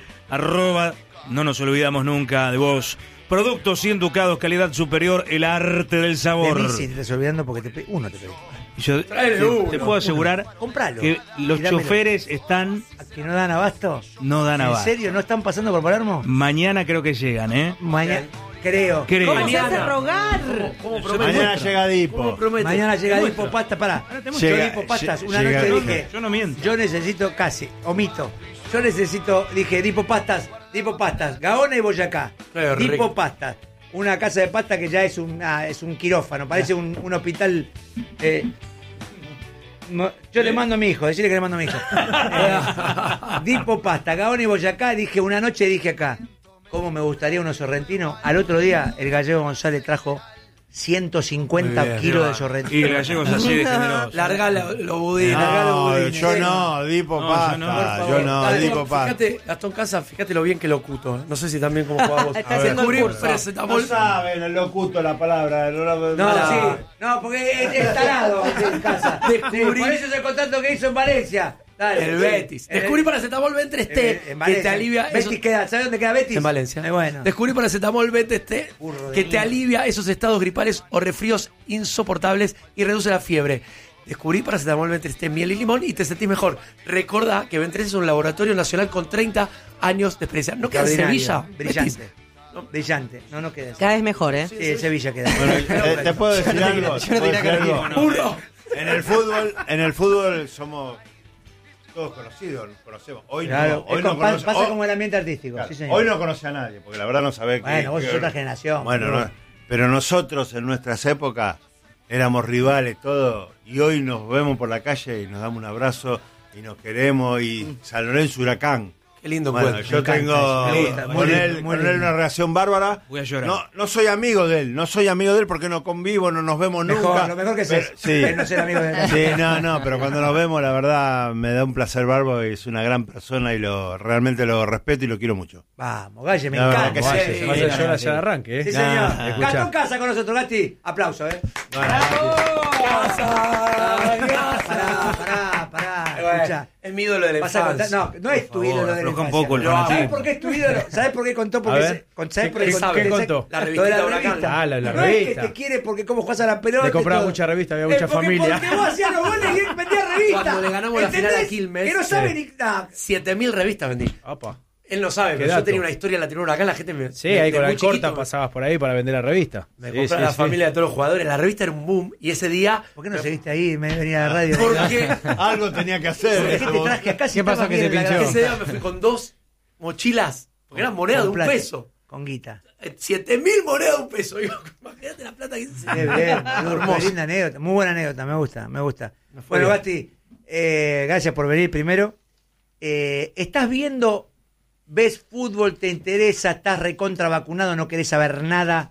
@ no nos olvidamos nunca de vos, productos 100 ducados, calidad superior, el arte del De sabor. mí sí te estás olvidando porque uno te pedí. Yo Tráele te uno, puedo asegurar Compralo. que los Y dámelo. choferes están, ¿A que no dan abasto? no dan ¿En abasto. serio no están pasando por Palermo? Mañana creo que llegan, ¿eh? Mañana, creo. Creo. ¿Cómo se hace Mañana. rogar? Mañana llega Dipo. Mañana llega Dipo Pasta, pará. Yo Dipo Pastas, una llega- noche dije, Yo no miento. yo necesito omito. Yo necesito, dije, Dipo Pastas, Gaona y Boyacá. Qué Dipo rico. Pastas. Una casa de pasta que ya es un quirófano, parece un hospital. Yo le mando a mi hijo, decirle que le mando a mi hijo. Dipo Pasta, Gaona y Boyacá, dije, una noche dije acá, ¿cómo me gustaría unos sorrentinos? Al otro día el gallego González trajo 150 Muy bien, kilos de Y sorrentino. el gallego es así de generoso. Larga los budines. No, yo no, Dipo No, pasta. yo no, por Yo no, Dale, Dipo pasta. Fíjate, Gastón Casas, fíjate lo bien que locuto. No sé si también como jugamos. Está haciendo el Descubrí curso. paracetamol. No saben el locuto la palabra. No, sí, no, porque es tarado en casa. Descubrí- Sí, por eso es el contrato que hizo en Valencia. Dale, El sí. Betis. Descubrí paracetamol B3T, En que Valencia. te alivia. Betis esos- queda, ¿sabes dónde queda Betis? En Valencia. Bueno. Descubrí paracetamol B3T, Burro de que te mierda. alivia esos estados gripales o resfríos insoportables y reduce la fiebre. Descubrí paracetamol B3T, miel y limón y te sentís mejor. Recordá que B3 es un laboratorio nacional con 30 años de experiencia. ¿No queda en Extraordinario, Sevilla? brillante. Betis. brillante. No queda así. Cada vez mejor, ¿eh? Sí, Sevilla queda. Bueno, te puedo decir algo. Yo no diría que no. ¡Burro! En el fútbol somos todos conocidos, nos conocemos. Hoy Claro, no, hoy no pasa conoce, como el ambiente artístico. claro, Sí, señor. hoy no conoce a nadie, porque la verdad no sabe Bueno, vos sos otra generación. Bueno, boludo. no, pero nosotros en nuestras épocas éramos rivales, todo, y hoy nos vemos por la calle y nos damos un abrazo y nos queremos, y San Lorenzo Huracán. Qué lindo Bueno, encuentro. yo tengo Me gusta, muy con lindo, él, muy con él lindo. una relación bárbara. Voy a llorar. No soy amigo de él, porque no convivo, no nos vemos nunca. Lo mejor que es Pero- sí. no ser amigo de Sí, no, pero cuando nos vemos, la verdad, me da un placer bárbaro, y es una gran persona y realmente lo respeto y lo quiero mucho. Vamos, Galle, me La verdad encanta. que sí. Sí, Se va a hacer llorar hacia el arranque, Sí, ¿eh? señor. Nah, Gato en casa con nosotros, Gasti. Aplauso, ¿eh? Pará. Escuchá. Es mi ídolo de la Vas a contar- infancia. no es tu ídolo de la afloja un infancia. poco el ¿Sabes fanatismo. por qué es tu ídolo? ¿Sabes por qué contó? A Porque ver. ¿sabes por qué ¿Qué contó? contó? La Lo de revistita la Huracán. revista. Ah, la No revista. es que te quiere porque cómo juegas a la pelota. Le compraba y todo. mucha revista, había mucha familia. Porque vos hacías los goles y él vendía revistas. Cuando le ganamos la final a ¿Entendés? Quilmes, Que no sabe sí. ni nada. 7.000 revistas vendí. Apa. Él no sabe, Qué pero yo dato. tenía una historia, la tenía Huracán, la gente me. Sí, ahí con muy la corta chiquito, pasabas por ahí para vender la revista. Me Sí, compraba sí, la sí. familia de todos los jugadores. La revista era un boom y ese día. ¿Por qué no seguiste ahí? Me venía a la radio. Porque Algo tenía que hacer. ¿Por qué te traje acá si ¿Qué pasó estabas que bien se en la pinchó? granja? ese día me fui con 2 mochilas, porque eran monedas de Con un plata, peso. Con guita. 7.000 monedas de un peso. Digo, imagínate la plata que se. Qué bien, boludo, Hermoso. qué linda anécdota. Muy buena anécdota, me gusta. fue Bueno, bien. Gasti, gracias por venir primero. ¿Estás viendo, ves fútbol, te interesa, estás recontra vacunado, no querés saber nada?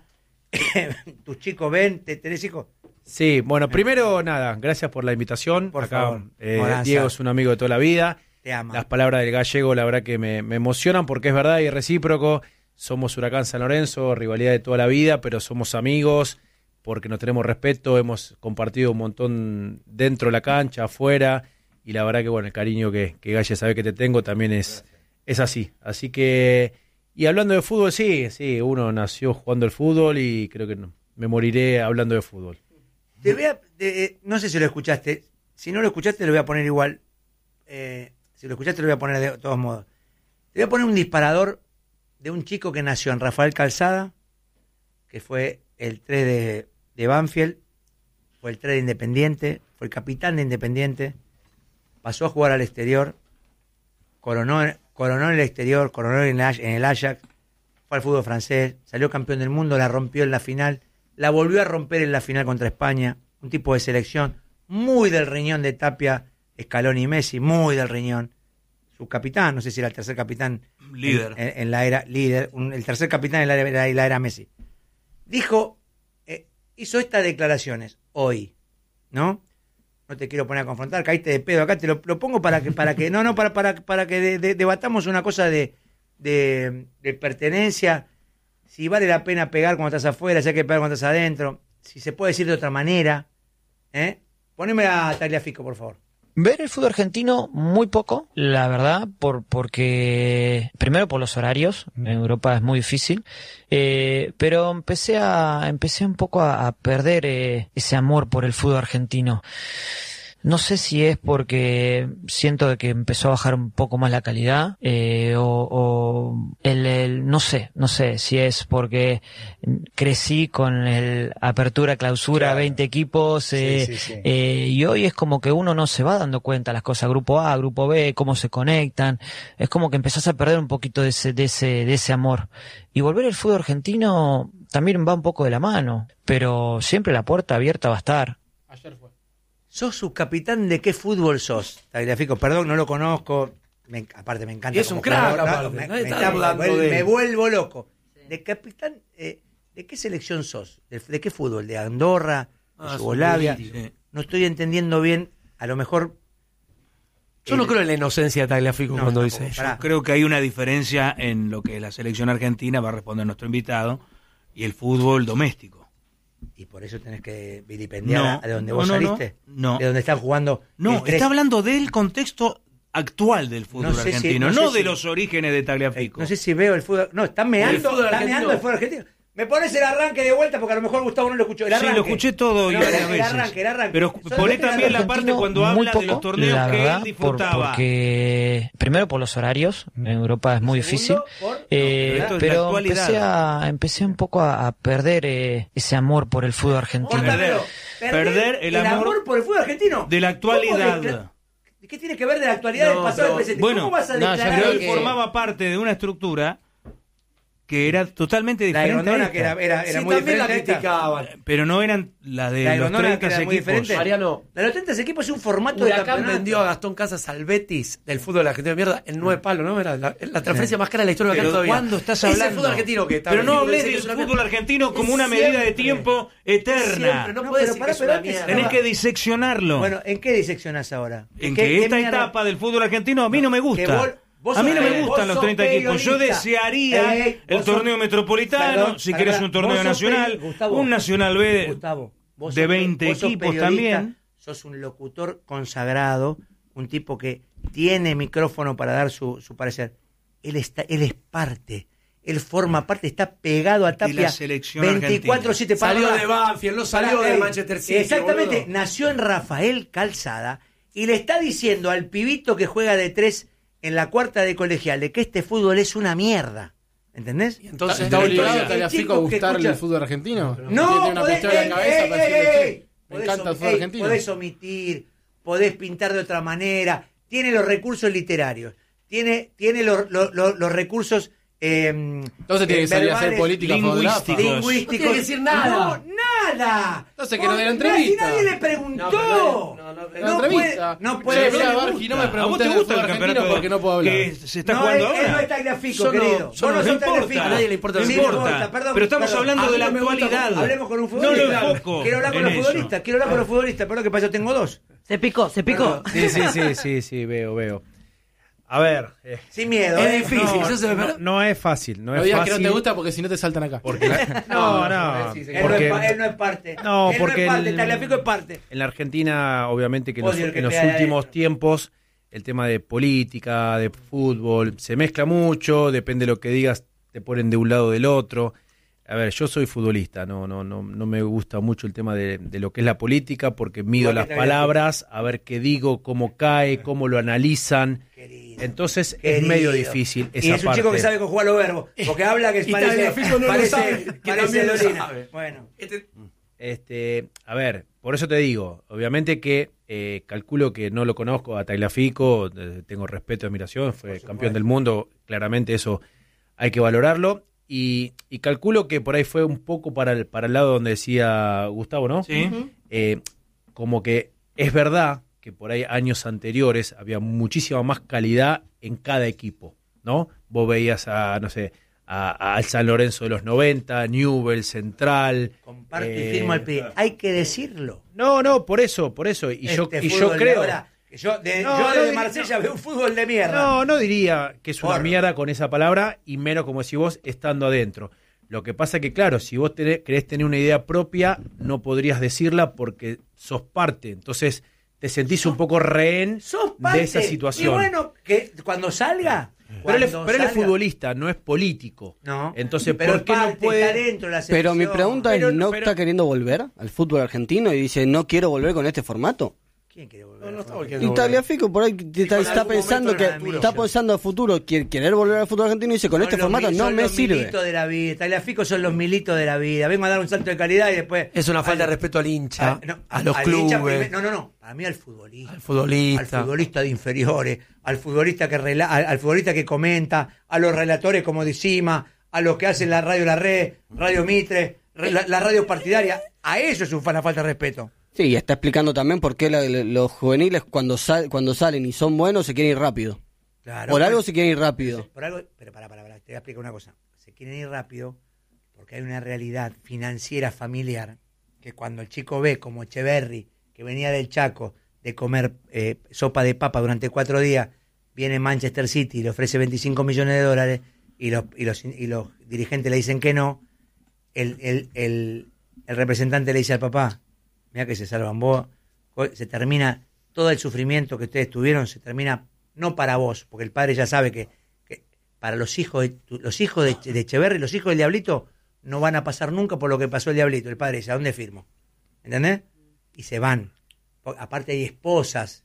¿Tus chicos ven? ¿Tenés hijos? Sí, bueno, primero nada, gracias por la invitación. Por Acá, favor. Moranza. Diego es un amigo de toda la vida. Te ama. Las palabras del gallego, la verdad que me emocionan porque es verdad y recíproco. Somos Huracán San Lorenzo, rivalidad de toda la vida, pero somos amigos porque nos tenemos respeto, hemos compartido un montón dentro de la cancha, afuera, y la verdad que bueno, el cariño que Galle sabe que te tengo también es así. Así que, y hablando de fútbol, sí, uno nació jugando el fútbol y creo que me moriré hablando de fútbol. Te voy a, no sé si lo escuchaste. Si no lo escuchaste, lo voy a poner igual. Si lo escuchaste, lo voy a poner de todos modos. Te voy a poner un disparador de un chico que nació en Rafael Calzada, que fue el 3 de Banfield, fue el 3 de Independiente, fue el capitán de Independiente, pasó a jugar al exterior, coronó en el exterior, coronó en el Ajax, fue al fútbol francés, salió campeón del mundo, la rompió en la final, la volvió a romper en la final contra España, un tipo de selección muy del riñón de Tapia, Scaloni y Messi, muy del riñón. Su capitán, no sé si era el tercer capitán Líder. en la era líder, el tercer capitán en la era Messi. Dijo, hizo estas declaraciones hoy, ¿no? No te quiero poner a confrontar, caíste de pedo acá, te lo pongo para que para que debatamos una cosa de pertenencia, si vale la pena pegar cuando estás afuera, si hay que pegar cuando estás adentro, si se puede decir de otra manera, ¿eh? Poneme a Tagliafico, por favor. Ver el fútbol argentino muy poco, la verdad, porque primero por los horarios, en Europa es muy difícil, pero empecé un poco a perder ese amor por el fútbol argentino. No sé si es porque siento de que empezó a bajar un poco más la calidad, no sé si es porque crecí con el apertura, clausura, Claro. 20 equipos, y hoy es como que uno no se va dando cuenta las cosas, grupo A, grupo B, cómo se conectan, es como que empezás a perder un poquito de ese amor. Y volver al fútbol argentino también va un poco de la mano, pero siempre la puerta abierta va a estar. Ayer fue. ¿Sos subcapitán de qué fútbol sos? Tagliafico, perdón, no lo conozco. Aparte me encanta. Y es un como crack, jugador, aparte, nadie está dudando me de él. vuelvo loco. De capitán, ¿de qué selección sos? ¿De qué fútbol? ¿De Andorra? ¿De Yugoslavia? Sí. No estoy entendiendo bien. A lo mejor. Yo no creo en la inocencia de Tagliafico No, cuando tampoco. dice eso. Pará. Creo que hay una diferencia en lo que la selección argentina, va a responder nuestro invitado, y el fútbol doméstico. Y por eso tenés que vilipendiar No, a donde no, vos no, saliste. no. De donde están jugando. No, el tres. está hablando del contexto actual del fútbol No sé si- argentino, no sé no si- de los orígenes de Tagliafico. No sé si veo el fútbol. No, está meando El fútbol el argentino. fútbol argentino. Me pones el arranque de vuelta porque a lo mejor Gustavo no lo escuchó. El arranque. Sí, lo escuché todo y No, varias el veces. arranque. Pero poné también la parte cuando habla de los torneos la que verdad, él disfrutaba. porque primero por los horarios, en Europa es muy difícil, esto es la pero actualidad. empecé un poco a perder ese amor por el fútbol argentino. Perder el amor por el fútbol argentino. de la actualidad. ¿Qué tiene que ver de la actualidad del pasado y del presente? Bueno, ¿Cómo vas a yo declarar creo que eso? formaba parte de una estructura que era totalmente La diferente. Grondona, a que esta. era Sí, muy también la diferente a esta. criticaban. Pero no eran la de La los Grondona, 30 que era equipos. muy diferente. Mariano, La de los 30 equipos es un formato de Huracán campeonato. vendió a Gastón Casas al Betis del fútbol argentino de mierda en 9 palos, ¿no? Era la transferencia más cara de la historia de Pero Huracán todavía. ¿cuándo estás Es el hablando? fútbol argentino que está Pero no vendido, hables dice que del es una fútbol mierda. argentino como Es una medida de siempre. tiempo eterna. Siempre, no No, puedes pero decir pará, que es pero una antes mierda. Tenés que diseccionarlo. Bueno, ¿en qué diseccionás ahora? en qué- que qué esta mierda? etapa del fútbol argentino a mí no me Que gusta. vos A mí no me sos- gustan vos los sos 30 equipos. Yo periodista. desearía el vos torneo sos- metropolitano, Perdón, si pará, querés pará. un torneo Vos sos nacional, Gustavo, un Nacional B Gustavo, vos de sos- 20 vos sos equipos periodista, también. Sos un locutor consagrado, un tipo que tiene micrófono para dar su parecer. Él es parte. Él forma parte, está pegado a Tapia. la selección 24/7. Salió Pará, de Banfield, no salió pará, del Manchester City. Exactamente, boludo. nació en Rafael Calzada y le está diciendo al pibito que juega de 3 en la cuarta de colegial que este fútbol es una mierda. ¿Entendés? Y entonces ¿Está obligado el Tagliafico a chico que gustarle escucha- el fútbol argentino? No, Tiene una podés, pistola en la cabeza para decirle, che, me podés encanta el fútbol ey, argentino. podés omitir, podés pintar de otra manera, tiene los recursos literarios, tiene los recursos Entonces tiene que salir a hacer verbales, política lingüísticos. lingüísticos. No tiene que decir nada. No, nada. Entonces que no dé la entrevista. Nadie le preguntó. La entrevista. No Che, puede mirá, ser. Bargi, no me ¿A vos preguntes te del gusta fútbol el argentino campeonato porque no puedo hablar. que se está No, jugando él no ahora? es Tagliafico, Yo no- querido. yo Vos no- no no sos importa, Tagliafico. a nadie le importa No el Sí, fútbol. importa, perdón, pero estamos perdón. hablando A de mí la no me gusta- actualidad. Hablemos con un No lo futbolista. enfoco Quiero hablar con en los eso. futbolistas. Quiero hablar con los futbolistas. Perdón, que pasa, yo tengo dos. Se picó. Sí, veo. A ver, Sin miedo. Es difícil. no, yo se me- no es fácil, no No es digas que fácil. no te gusta porque si no te saltan acá. Porque no, Él porque no es parte. No, Él porque no es parte. el- Tagliafico es parte. en la Argentina, obviamente que en los, Odio el que en los pega de últimos adentro. tiempos el tema de política, de fútbol, se mezcla mucho, depende de lo que digas, te ponen de un lado o del otro. A ver, yo soy futbolista, no me gusta mucho el tema de lo que es la política, porque mido Igual que las Tagliafico. palabras, a ver qué digo, cómo cae, cómo lo analizan. Entonces es Querido. medio difícil esa Y es un parte. chico que sabe conjugar los verbos. Porque habla que Y parece. Tagliafico no lo sabe, que Parece también lo Lorena. sabe. Bueno. A ver, por eso te digo, obviamente que calculo que no lo conozco a Tagliafico, tengo respeto y admiración, fue campeón del mundo, claramente eso hay que valorarlo, y calculo que por ahí fue un poco para el lado donde decía Gustavo, ¿no? Sí. Como que es verdad que por ahí años anteriores había muchísima más calidad en cada equipo, ¿no? Vos veías al San Lorenzo de los 90, Newell, Central. Comparto y firmo al pie. Hay que decirlo. No, por eso. Y yo fútbol de creo. ahora, que yo desde diría- Marsella veo un fútbol de mierda. No diría que es una Porro. mierda con esa palabra, y menos como decís vos, estando adentro. Lo que pasa que, claro, si vos querés tener una idea propia, no podrías decirla porque sos parte. Entonces te sentís un poco rehén Sos parte. de esa situación. Y bueno, que cuando salga. Pero él es salga- futbolista, no es político. No. Entonces, pero ¿por qué parte, no puede...? está dentro de la Pero mi selección. pregunta Pero- es, ¿no pero- está queriendo volver al fútbol argentino y dice, no quiero volver con este formato? ¿Quién quiere volver? No al está fútbol? volviendo. Y Tagliafico por ahí está algún pensando momento que nada mío. está pensando a futuro, querer volver al fútbol argentino y dice, con Son este los formato mil- no son me los sirve. militos de la vida. Tagliafico son los militos de la vida. Vengo a dar un salto de calidad y después. Es una falta de respeto al hincha, a los al clubes, hincha no. Para mí al futbolista. al futbolista. Al futbolista de inferiores, al futbolista al futbolista que comenta, a los relatores como Dicima, a los que hacen la radio La Red, Radio Mitre, la radio partidaria. A eso es una falta de respeto. Sí, y está explicando también por qué los juveniles cuando salen y son buenos se quieren ir rápido. Claro, Por algo se quieren ir rápido. Por algo, pero para, te voy a explicar una cosa. Se quieren ir rápido porque hay una realidad financiera familiar que cuando el chico ve como Echeverry, que venía del Chaco de comer sopa de papa durante 4 días, viene Manchester City y le ofrece $25 millones y los dirigentes le dicen que no, el representante le dice al papá, mira que se salvan vos, se termina todo el sufrimiento que ustedes tuvieron, se termina no para vos, porque el padre ya sabe que para los hijos de Echeverry, los hijos del Diablito, no van a pasar nunca por lo que pasó el Diablito. El padre dice, ¿a dónde firmo? ¿Entendés? Y se van. Aparte hay esposas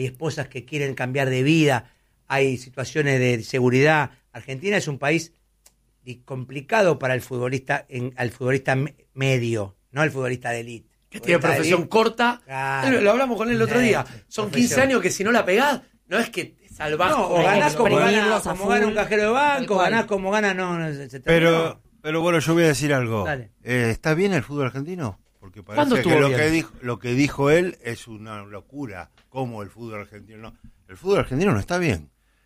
que quieren cambiar de vida, hay situaciones de seguridad. Argentina es un país complicado para el futbolista, al futbolista medio, no al futbolista de élite. Que tiene profesión corta. Claro. Lo hablamos con él el otro día. Son 15 años que si no la pegás, no es que te salvás. No, o ganás como exprimirlos a gana un full. cajero de banco, Tal ganás cual. como gana, se terminó. Pero bueno, yo voy a decir algo. Dale. ¿Está bien el fútbol argentino? Porque ¿Cuándo parece que estuvo lo que dijo él es una locura. ¿Cómo el fútbol argentino no? El fútbol argentino no está bien.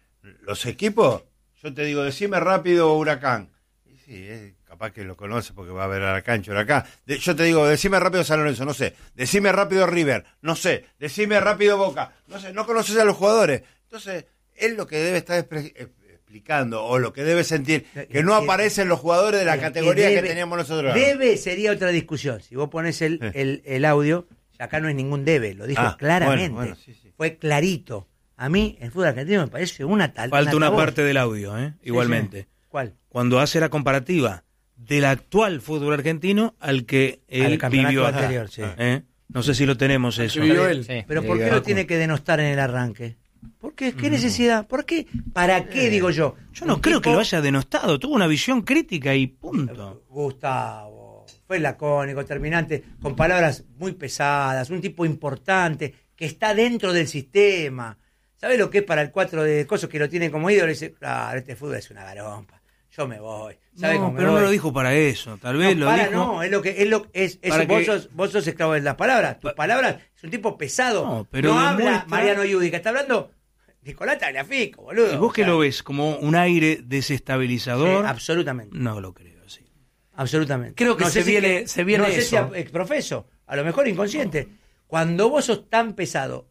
Los equipos, yo te digo, decime rápido Huracán. Y sí, capaz que lo conoce porque va a ver a la cancha Huracán. Yo te digo, decime rápido San Lorenzo, no sé. Decime rápido River, no sé. Decime rápido Boca, no sé. No conoces a los jugadores. Entonces, él lo que debe estar explicando o lo que debe sentir, que no aparecen los jugadores de la categoría que teníamos nosotros. Debe sería otra discusión. Si vos pones el audio, acá no es ningún debe, lo dijo claramente. Bueno, sí. Fue clarito. A mí, el fútbol argentino me parece una tal. Falta una tabú. parte del audio, igualmente. Sí. ¿Cuál? Cuando hace la comparativa del actual fútbol argentino al que él Al campeonato vivió anterior, sí. No sé si lo tenemos eso. vivió él. Sí. Pero ¿por qué lo tiene que denostar en el arranque? ¿Por qué? ¿Qué necesidad? ¿Por qué? ¿Para qué, digo yo? Yo no Un creo que tipo- lo haya denostado. Tuvo una visión crítica y punto. Gustavo, fue lacónico, terminante, con palabras muy pesadas, un tipo importante, que está dentro del sistema. ¿Sabes lo que es para el 4 de cosas que lo tienen como ídolo? Y dice, claro, este fútbol es una garompa, yo me voy. ¿Sabe cómo me pero no voy? lo dijo para eso. Tal vez lo dijo. No, es lo que es para vos, que- vos sos esclavo de las palabras. Tus palabras es un tipo pesado. No, pero no habla demuestra- Mariano Yudica, está hablando Nicolás Tagliafico, boludo. ¿Y vos qué O sea, lo ves? ¿Como un aire desestabilizador? sí, absolutamente. No lo creo así. Absolutamente. Creo que se sé viene no sé si eso. exprofeso, a lo mejor inconsciente. Cuando vos sos tan pesado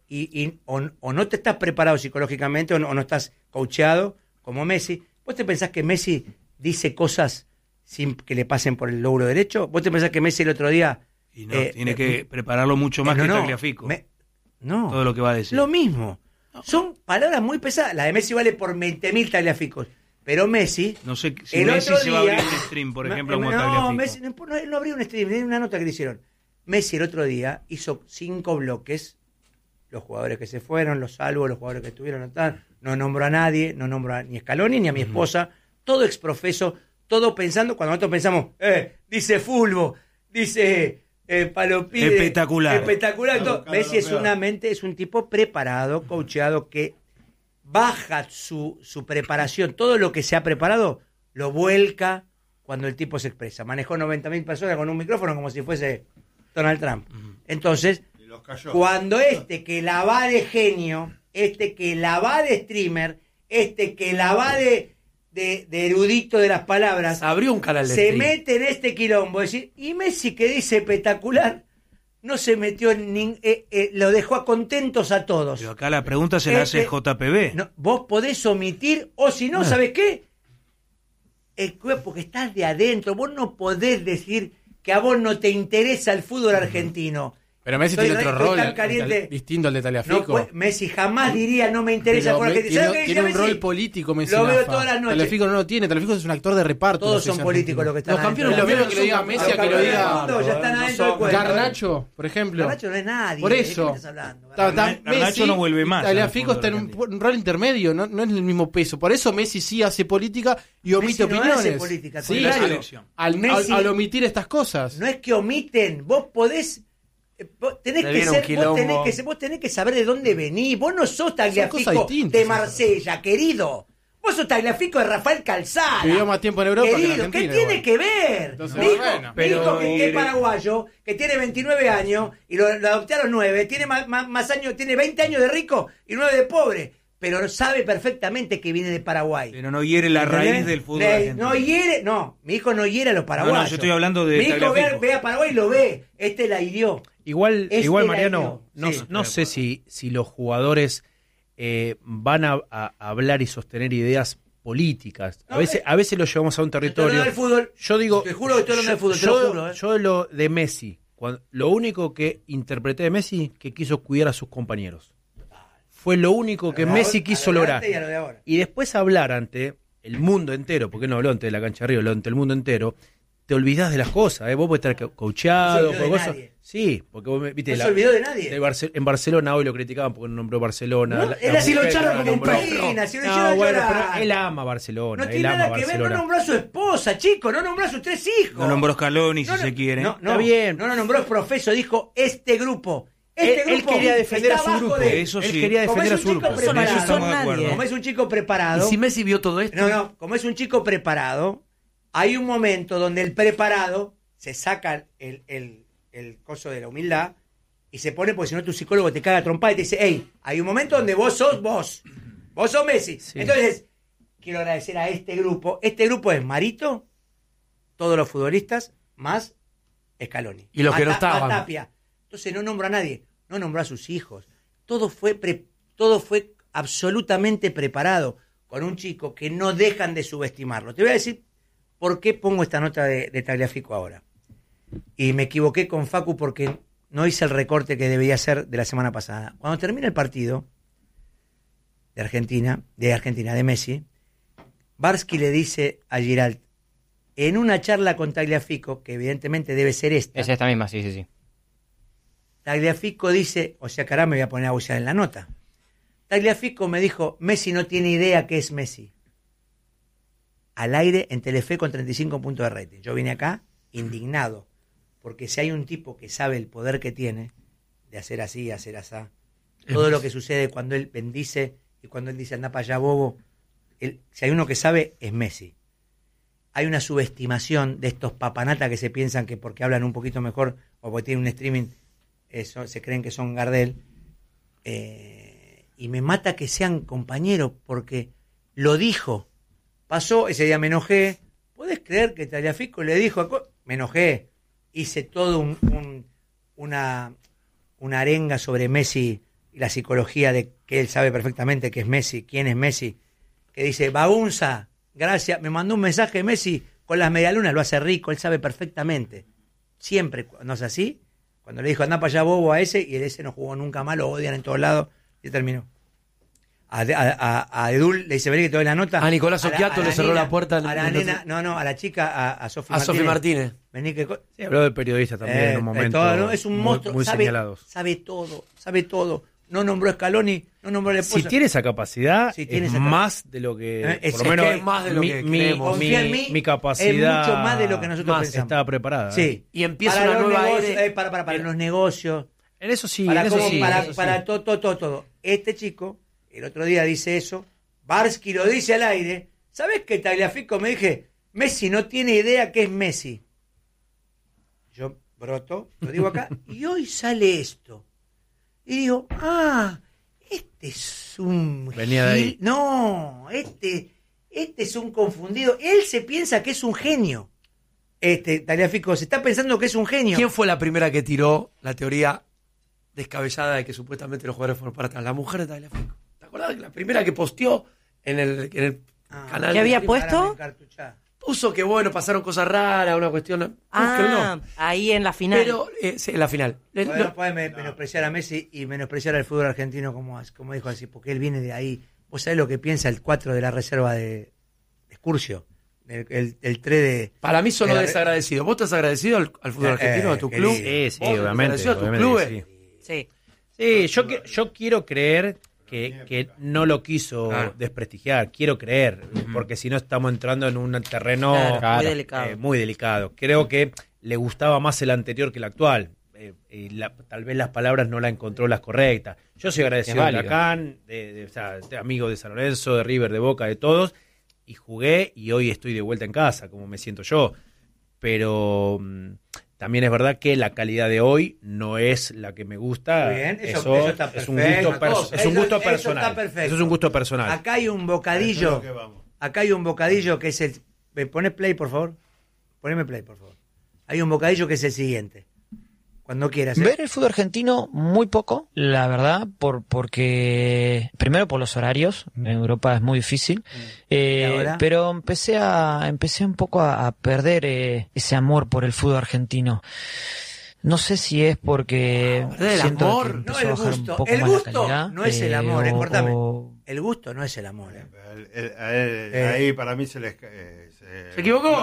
o no te estás preparado psicológicamente o no estás coacheado como Messi, ¿vos te pensás que Messi dice cosas sin que le pasen por el lóbulo derecho? ¿Vos te pensás que Messi el otro día... Y no, tiene que prepararlo mucho más no, que no, Tagliafico. No. Todo lo que va a decir. Lo mismo. Son palabras muy pesadas. La de Messi vale por 20.000 Tagliaficos. Pero Messi... No sé si el Messi otro se va a abrir día- un stream, por ejemplo, como no, Tagliafico. Messi no abrió un stream, era una nota que le hicieron. Messi el otro día hizo 5 bloques, los jugadores que se fueron, los salvos, los jugadores que estuvieron, no nombró a nadie, no nombró ni a Scaloni ni a mi esposa, todo exprofeso, todo pensando, cuando nosotros pensamos, dice Fulvo, dice Palopide, espectacular, todo. Messi es un tipo preparado, coacheado, que baja su preparación, todo lo que se ha preparado, lo vuelca cuando el tipo se expresa. Manejó 90.000 personas con un micrófono como si fuese Donald Trump. Entonces, cuando que la va de genio, que la va de streamer, que la va de erudito de las palabras, Abrió un canal de se stream. mete en este quilombo. Decir, y Messi, que dice espectacular, no se metió en lo dejó a contentos a todos. Pero acá la pregunta se la hace el JPB. No, vos podés omitir, o si no, ¿sabés qué? Porque estás de adentro, vos no podés decir que a vos no te interesa el fútbol argentino. Pero Messi Estoy tiene otro estoy rol tan caliente. distinto al de No Tagliafico. puede- Messi jamás diría no me interesa el Pero fútbol me- argentino. ¿Sabés qué tiene dice un rol Messi? político, Messi. Lo veo Rafa. todas las noches. Tagliafico no lo tiene. Tagliafico es un actor de reparto. Todos de la son selección políticos argentina. los que están Los campeones, adentro. lo mismo que lo diga Messi, a que lo campeones del diga mundo ya están adentro del cuento. Garnacho, por ejemplo. Garnacho no es nadie. Por ¿de qué eso. me estás hablando? Garnacho no vuelve más Tagliafico al está en fútbol un rol intermedio, no es el mismo peso. Por eso Messi sí hace política y omite Messi no opiniones. hace política, al Sí, contrario. al omitir estas cosas. No es que omiten, vos podés. Vos tenés Se que viene un ser, quilombo. vos tenés que saber de dónde venís. Vos no sos cosas Tagliafico distintas de esas. Marsella, querido. Vos sos Tagliafico de Rafael Calzada. Vivió más tiempo en Europa que en Querido, Argentina, ¿qué tiene igual. que ver? Entonces, Mi hijo, bueno. mi hijo que es Pero- paraguayo, que tiene 29 años y lo adoptaron 9, tiene más años, tiene 20 años de rico y 9 de pobre, pero sabe perfectamente que viene de Paraguay. Pero no hiere la ¿Entendés? raíz del fútbol argentino. Mi hijo no hiere a los paraguayos. No, yo estoy hablando de Mi hijo Tagliafico. ve a Paraguay y lo ve. La hirió. Igual la Mariano, dio. Sí. no sé si los jugadores van a hablar y sostener ideas políticas. No, A veces lo llevamos a un territorio. del fútbol. Yo digo, Te juro que estoy hablando de fútbol, te lo juro. yo lo de Messi, lo único que interpreté de Messi que quiso cuidar a sus compañeros. Fue lo único que A lo de Messi ahora, quiso a lo de lograr. antes y a lo de ahora. Y después hablar ante el mundo entero, porque no habló ante la cancha de Río, habló ante el mundo entero, te olvidás de las cosas, vos podés estar coacheado, No se olvidó de cosas. nadie. Sí, porque vos viste No se olvidó de nadie. en Barcelona hoy lo criticaban porque no nombró Barcelona. No, él así lo mujer echaron no como un nombró. peina, si lo No, echaron bueno, llorar. pero él ama Barcelona. No él tiene ama nada que ver, Barcelona. no nombró a su esposa, chico, no nombró a sus 3 hijos. No nombró Scaloni, si se quiere. No, Está bien. No lo nombró profeso, dijo este grupo. Este Él grupo quería defender está a su abajo grupo. de- Eso Él sí. quería Como defender a es su un chico grupo. Con eso Son estamos de acuerdo. nadie. Como es un chico Y preparado. si Messi vio todo esto. No, como es un chico preparado, hay un momento donde el preparado se saca el coso de la humildad y se pone, porque si no tu psicólogo te caga a trompada y te dice, hey, hay un momento donde vos sos Messi. Sí. Entonces, quiero agradecer a este grupo. Este grupo es Marito, todos los futbolistas, más Scaloni. Y los que no Más estaban. Tapia. Entonces no nombró a nadie, no nombró a sus hijos. Todo fue absolutamente preparado con un chico que no dejan de subestimarlo. Te voy a decir por qué pongo esta nota de Tagliafico ahora. Y me equivoqué con Facu porque no hice el recorte que debía hacer de la semana pasada. Cuando termina el partido de Argentina, de Messi, Barsky le dice a Giral, en una charla con Tagliafico, que evidentemente debe ser esta, Es esta misma, sí. Tagliafico dice, o sea que ahora me voy a poner a bucear en la nota. Tagliafico me dijo, Messi no tiene idea qué es Messi. Al aire en Telefe con 35 puntos de rating. Yo vine acá indignado, porque si hay un tipo que sabe el poder que tiene de hacer así, hacer asá, todo lo que sucede cuando él bendice y cuando él dice anda para allá bobo, si hay uno que sabe es Messi. Hay una subestimación de estos papanatas que se piensan que porque hablan un poquito mejor o porque tienen un streaming se creen que son Gardel, y me mata que sean compañeros porque lo dijo. Pasó, ese día me enojé. ¿Podés creer que Tagliafico le dijo? Me enojé. Hice todo una arenga sobre Messi y la psicología de que él sabe perfectamente que es Messi, quién es Messi. Que dice, Bagunza, gracias. Me mandó un mensaje Messi con las medialunas, lo hace rico, él sabe perfectamente. Siempre, ¿no es así? Cuando le dijo, anda para allá bobo a ese, y el ese no jugó nunca más, lo odian en todos lados, y terminó. A Edul le dice, vení que te doy la nota. A Nicolás Occhiato le cerró la puerta. A la nena, a la chica, a Sofi Martínez. A Sofi Martínez. Vení que... Sí, habló de periodista también en un momento. Todo, ¿no? Es un monstruo, muy sabe señalados. sabe todo. No nombró a Scaloni, no nombró a la esposa. Si tiene esa capacidad, Si tiene es esa más de lo que... Es por lo menos que es más de lo que mi, creemos. Confía en mí, mi capacidad... es mucho más de lo que nosotros pensamos. Estaba preparada. Sí. Y empieza para una los nueva negocios, era. para los negocios. En eso sí, Para, en eso cómo- sí. para, en eso sí. para todo. Este chico, el otro día dice eso, Barsky lo dice al aire. ¿Sabes qué, Tagliafico? Me dije, Messi no tiene idea qué es Messi. Yo broto, lo digo acá, y hoy sale esto. Y digo, este es un Venía de ahí. No, este es un confundido. Él se piensa que es un genio. Tagliafico se está pensando que es un genio. ¿Quién fue la primera que tiró la teoría descabellada de que supuestamente los jugadores fueron para atrás? La mujer de Tagliafico. ¿Te acordás? La primera que posteó en el canal. ¿Qué había Sí, puesto? para me encartuchá. Puso que, bueno, pasaron cosas raras, una cuestión. Búsquenlo. Ahí en la final. Pero, sí, en la final. No puede menospreciar a Messi y menospreciar al fútbol argentino como dijo así, porque él viene de ahí. ¿Vos sabés lo que piensa el 4 de la reserva de Excursio? El 3 de... Para mí son los de la- desagradecidos. ¿Vos estás agradecido al fútbol argentino, a tu club? Sí, sí, ¿Vos estás obviamente. agradecido a tus obviamente clubes? sí. Sí. Sí, yo quiero creer que no lo quiso Claro. desprestigiar, quiero creer, porque si no estamos entrando en un terreno Claro, muy delicado. muy delicado. Creo que le gustaba más el anterior que el actual. Tal vez las palabras no la encontró las correctas. Yo soy agradecido Es de válido. Huracán, de amigo de San Lorenzo, de River, de Boca, de todos, y jugué y hoy estoy de vuelta en casa, como me siento yo. Pero también es verdad que la calidad de hoy no es la que me gusta. Muy bien, eso está es un perfecto. gusto, es un Eso- gusto eso personal. está perfecto. Eso es un gusto personal. Acá hay un Eso bocadillo. es lo que vamos. Acá hay un bocadillo que es el... ¿Me pones play, por favor? Poneme play, por favor. Hay un bocadillo que es el siguiente. Cuando quieras. Ver el fútbol argentino muy poco, la verdad, porque primero por los horarios, en Europa es muy difícil, ¿Y ahora? pero empecé un poco a perder ese amor por el fútbol argentino. No sé si es porque perder el siento amor. que No, empezó el a bajar un gusto. poco El más la gusto calidad, no es el amor, o- cortame. o- El gusto no es el amor. A él, ahí para mí se les... ¿Se equivocó? Se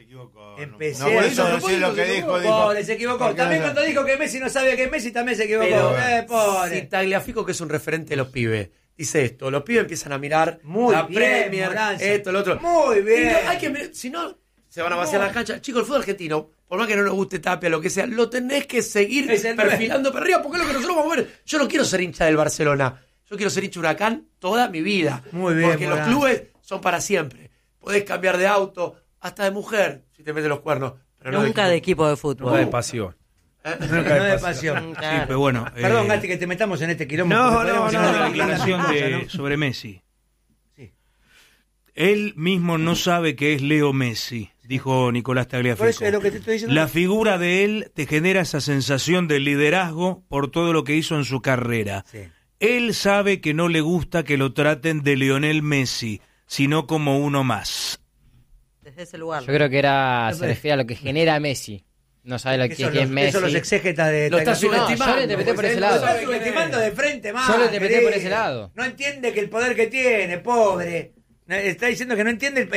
equivocó. Empecé no puedo a- decir lo que dijo. Pobre, se equivocó. Porque También no- cuando dijo que Messi no sabía que es Messi, también se equivocó. Pero Pobre. si Tagliafico, que es un referente de los pibes, dice esto, los pibes empiezan a mirar Muy la bien, Premier, Moranza. esto, lo otro. Muy bien. Y no, hay que mirar, si no, se van a vaciar las canchas. Chicos, el fútbol argentino, por más que no nos guste Tapia, lo que sea, lo tenés que seguir Es el perfilando para arriba, porque es lo que nosotros vamos a ver. Yo no quiero ser hincha del Barcelona, yo quiero ser hincha de Huracán toda mi vida. Muy bien, porque los Moranza. clubes son para siempre. Podés cambiar de auto, hasta de mujer, si te metes los cuernos. Pero no Nunca de equipo de fútbol. Nunca de pasión. No de pasión. Sí, pero bueno. Perdón, Gatti, que te metamos en este quilombo. No, porque no, podemos no, hablar Una de declaración tanta de- cosa, ¿no? sobre Messi. Sí. Él mismo no sabe que es Leo Messi, dijo Nicolás Por eso Tagliafico. es lo que te estoy diciendo. La figura de él te genera esa sensación de liderazgo por todo lo que hizo en su carrera. Sí. Él sabe que no le gusta que lo traten de Lionel Messi, sino como uno más. Desde ese lugar. Yo creo que se refiere a lo que genera Messi. No sabe lo que Eso es los, Messi. eso los exégetas de Lo está Tagliafico. subestimando. yo lo interpreté por ese Lo lado. está subestimando de frente, más. Yo lo interpreté por querido. ese lado. No entiende que el poder que tiene, pobre. Está diciendo que no entiende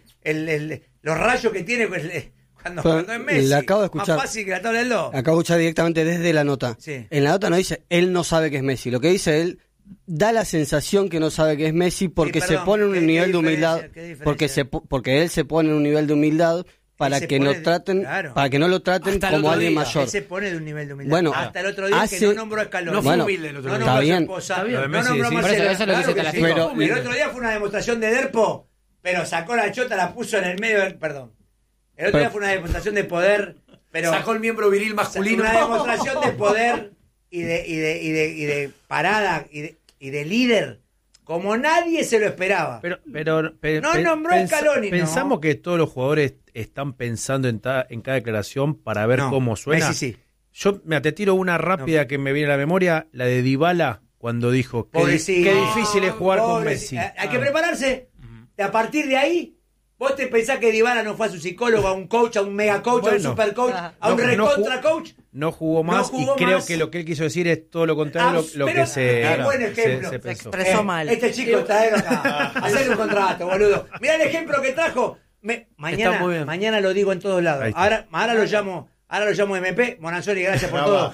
los rayos que tiene cuando es Messi. Le acabo de escuchar. Más fácil que la tabla del 2. Acabo de escuchar directamente desde la nota. Sí. En la nota no dice, él no sabe que es Messi. Lo que dice él, da la sensación que no sabe que es Messi porque Sí, se perdón, pone en ¿qué- un qué nivel de diferencia? humildad. ¿Qué diferencia? Porque él se pone en un nivel de humildad para Él se que pone no traten, claro. para que no lo traten Hasta el como otro alguien día. mayor. Él se pone de un nivel de humildad. Bueno, hasta el otro día que hace- no nombró a Scaloni. No fue Bueno, humilde el otro no día. nombró Está a su bien. esposa, Lo de no Messi, nombró sí. más Por eso- a- eso es lo que claro dice que Tagliafico. sí. Pero- El otro día fue una demostración de Derpo, pero sacó la chota, la puso en el medio del... Perdón. El otro Pero- día fue una demostración de poder, pero... Sacó el miembro viril masculino. Una demostración de poder y de parada y de líder, como nadie se lo esperaba. Pero No nombró a Scaloni, no. Pensamos que todos los jugadores están pensando en cada declaración para ver No, cómo suena. Messi sí. Yo te tiro una rápida que me viene a la memoria, la de Dybala cuando dijo qué Pobrecito. difícil es jugar con Pobrecito. Messi. Hay que prepararse. A partir de ahí, vos te pensás que Dybala no fue a su psicólogo, a un coach, a un mega coach, a un Bueno. super coach, a un No recontra coach. No jugó más jugó y creo más. que lo que él quiso decir es todo lo contrario lo Pero que se, qué buen ejemplo. se pensó. Expresó mal. Este chico traelo acá. Hacer un contrato, boludo. Mirá el ejemplo que trajo. Está muy bien. Mañana lo digo en todos lados. Ahí está. Ahora lo llamo MP. Monanzoli, gracias por todo.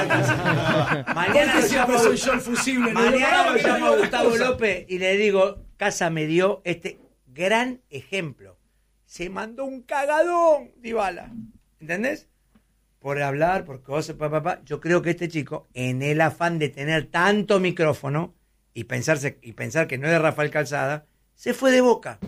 Mañana lo llamo, soy yo el fusible. ¿no? mañana lo llamo a Gustavo López y le digo, Casa me dio este gran ejemplo. Se mandó un cagadón, Dybala. ¿Entendés? Por hablar, por cosas, papá. Yo creo que este chico, en el afán de tener tanto micrófono y pensar que no es Rafael Calzada, se fue de Boca.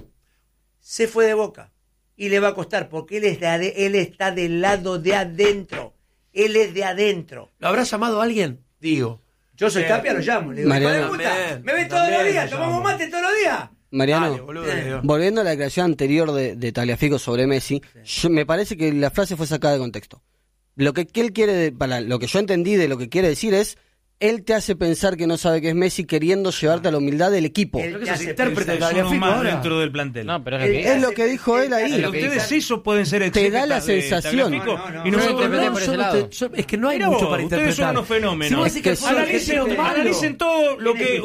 Se fue de Boca. Y le va a costar, porque él está del lado de adentro. Él es de adentro. ¿Lo habrá llamado alguien? Digo. Yo soy Tapia, lo llamo. Le digo, Mariano. "Hijo de puta, También, me ves todos también los días, lo tomamos llamo. mate todos los días. Mariano, Dale, boludo, le digo. volviendo a la declaración anterior de Tagliafico sobre Messi, me parece que la frase fue sacada de contexto. Lo que él quiere, para lo que yo entendí de lo que quiere decir es, él te hace pensar que no sabe que es Messi queriendo llevarte a la humildad del equipo. Él Creo que te sos hace intérprete pensar. de Son uno Tagliafico más ahora. dentro del plantel. No, pero es lo que Es lo que dijo él ahí. Es lo que Ustedes dice. esos pueden ser Te da exégetas la de sensación. Tagliafico, No, no, y no. nosotros Yo lo interpreté no. por ese lado. Es que no hay Mirá mucho vos, para ustedes interpretar. son unos fenómenos. Si vos decís que el fútbol argentino es malo. Analicen todo lo que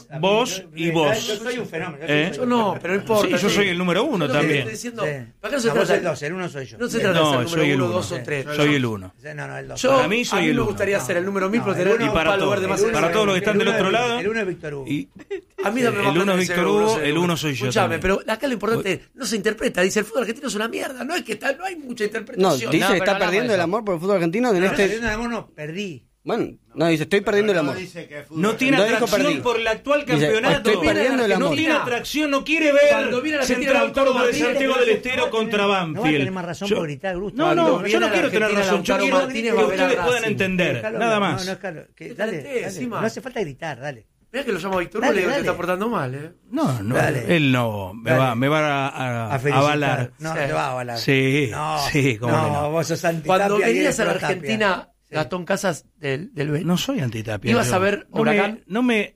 vos y vos. Yo soy un fenómeno. Yo no, pero no importa. Sí, yo soy el número uno Yo lo que también. estoy diciendo, Sí. ¿para qué no se No, vos trata? el 2, el 1 soy yo. No se trata de No, ser soy el número 1, uno. 2 o 3. Soy el uno. No, no, el 2. Para mí soy a mí el me uno. gustaría ser el número 1000, No, pero el tener uno y para un lugar de todos. más Para todos los que están del otro lado. El 1 es Víctor Hugo. Y A mí dame El más uno plata es que ser Víctor Hugo, seguro. el uno soy yo Escuchame, también. pero acá lo importante es, no se interpreta. Dice, el fútbol argentino es una mierda. No es que no hay mucha No, interpretación. dice No, que pero está hablamos perdiendo de el eso. amor por el fútbol argentino. En No, este, perdiendo el amor, no, perdí. bueno, no, dice, estoy perdiendo el amor. no tiene No dijo atracción perdí. por el actual Dice, campeonato. estoy perdiendo el No amor. tiene atracción, no quiere Cuando ver viene la Argentina, Central Lautaro Córdoba de Martínez, Santiago del Estero contra No va a Banfield. tener más razón Yo- por gritar, Gusto. No, Cuando no, yo viene no la quiero tener Argentina, razón. Yo Lautaro quiero que Martínez va a ver a ustedes puedan Racing. entender. Déjalo Nada hablar. más. No, Carlos, ¿Qué dale, talenté, dale. encima? No hace falta gritar, dale. Mirá que lo llamo a Víctor Dale, Hugo y le digo que dale. está portando mal, ¿eh? No, no, Dale. él no. Me va a felicitar. avalar. No, Sí. te va a avalar. Sí, no, sí, cómo no, que no. vos sos anti Cuando Tapia y venías eres a la pro Tapia. Argentina, Sí. Gastón Casas del B. No soy antitapia. ¿Ibas yo. a ver Huracán?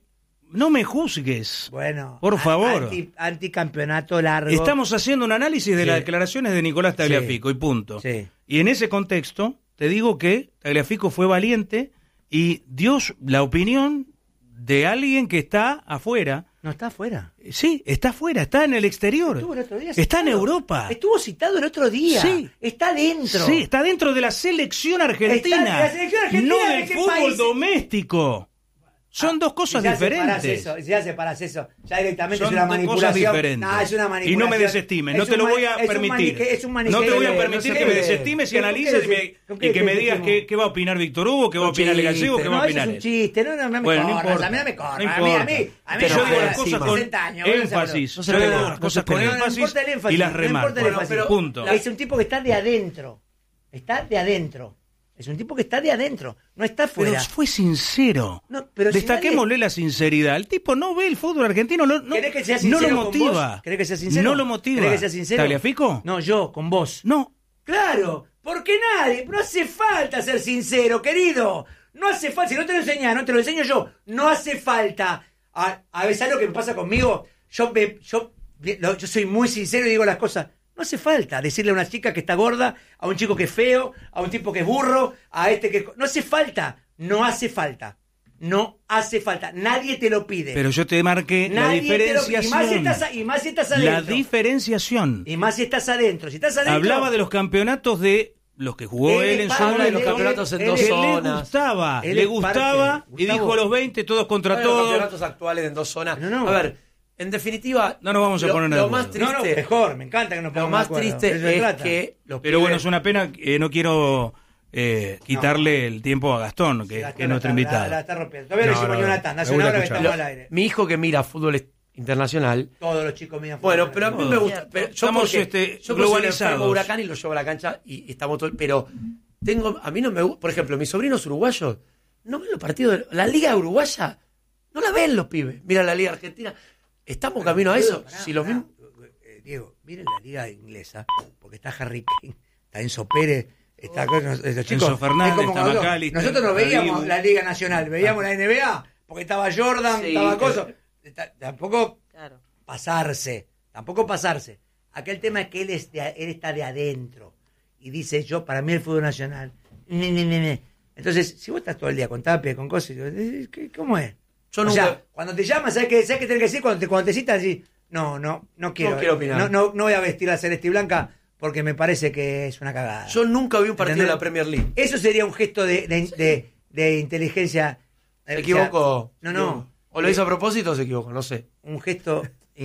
No me juzgues. Bueno, Por favor. Anticampeonato largo. Estamos haciendo un análisis de Sí. las declaraciones de Nicolás Tagliafico y punto. Sí. Y en ese contexto, te digo que Tagliafico fue valiente y dio la opinión de alguien que está afuera. No, está afuera. Sí, está afuera, está en el exterior. Estuvo el otro día Está en citado. Europa. Estuvo citado el otro día. Sí. Está dentro. Sí, está dentro de la selección argentina. Está de la selección argentina, no ¿de del qué fútbol país? doméstico. Son dos cosas diferentes. Si ya separas eso, ya directamente Son es una dos manipulación. cosas diferentes. No, es una manipulación. Y no me desestimes, no Es te un lo voy mani- a es un permitir. manique- es un No te voy a maniqueo. permitir No que sé me qué. desestimes y ¿Con qué analices ¿con qué y que me te digas desestimó? qué va a opinar Víctor Hugo, qué va a opinar El Gallego, qué va a No, eso opinar es un él. chiste. No me Bueno, no corras, importa. a mí no me corras. No A mí Pero yo digo las cosas encima. con 60 años, bueno, énfasis. no Yo se digo pega. las cosas con No énfasis importa el énfasis, y las no remarco. importa el énfasis. Punto. Es un tipo que está de adentro. Está de adentro. Es un tipo que está de adentro. No está Pero fuera. fue sincero. No, pero si Destaquémosle la sinceridad. El tipo no ve el fútbol argentino, no ¿Querés que sea lo sincero con motiva. vos? ¿Querés que sea sincero? No lo motiva. ¿Querés que sea sincero? ¿Tagliafico? No, yo, con vos. No. Claro, porque nadie, no hace falta ser sincero, querido. No hace falta, si no te lo enseñas, no te lo enseño yo. No hace falta. A veces, ¿sabes lo que me pasa conmigo? Yo soy muy sincero y digo las cosas. No hace falta decirle a una chica que está gorda, a un chico que es feo, a un tipo que es burro, a este que... No hace falta. No hace falta. No hace falta. Nadie te lo pide. Pero yo te marqué la Nadie te lo pide. diferenciación. Y más si estás adentro. La diferenciación. Y más si estás adentro. Si estás adentro... Hablaba de los campeonatos de los que jugó él en su habla de los momento, campeonatos en que dos le zonas. gustaba, Él le es gustaba parte, y Gustavo. dijo los 20 todos contra Los todos. campeonatos actuales en 2 zonas. No. A ver, en definitiva, No nos vamos a poner de lo más acuerdo. triste, mejor, me encanta que nos lo pongamos más de acuerdo. triste De eso se es trata. que los Pero bueno, pibes- es una pena, no quiero quitarle el tiempo a Gastón, que es nuestro invitado. La está rompiendo. Todavía no No, hicimos no, ni una no. tanda. Hace Me una gusta hora que escucharlo. estamos al aire. mi hijo que mira fútbol internacional. Todos los chicos mían. Bueno, pero a mí me gusta. Pero yo Estamos, porque yo globalizados. soy un Huracán y lo llevo a la cancha y estamos todos. Pero a mí no me gusta. Por ejemplo, mis sobrinos uruguayos no ven los partidos. La Liga Uruguaya no la ven los pibes. Mira la Liga Argentina. Estamos camino a eso. Pará, Si lo pará. mismo. Diego, miren la liga inglesa, porque está Harry Kane, está Enzo Pérez, está los chicos. Enzo Fernández, es como está nosotros, McAllister, nosotros no veíamos Dibu. la Liga Nacional, veíamos la NBA, porque estaba Jordan, Sí, estaba pero- Coso. Tampoco Claro. tampoco pasarse. Aquel tema es que él está de adentro y dice yo, para mí el fútbol nacional. Entonces, si vos estás todo el día con Tapia, con cosas, ¿cómo es? Yo O nunca. sea, cuando te llaman, ¿sabes qué tenés que decir? Cuando te citan, decís, no quiero. No quiero opinar. No voy a vestir la celeste y blanca porque me parece que es una cagada. Yo nunca vi un partido de ¿Entendés? la Premier League. Eso sería un gesto de inteligencia. ¿Se equivocó? No. O lo hizo a propósito o se equivocó, no sé. Un gesto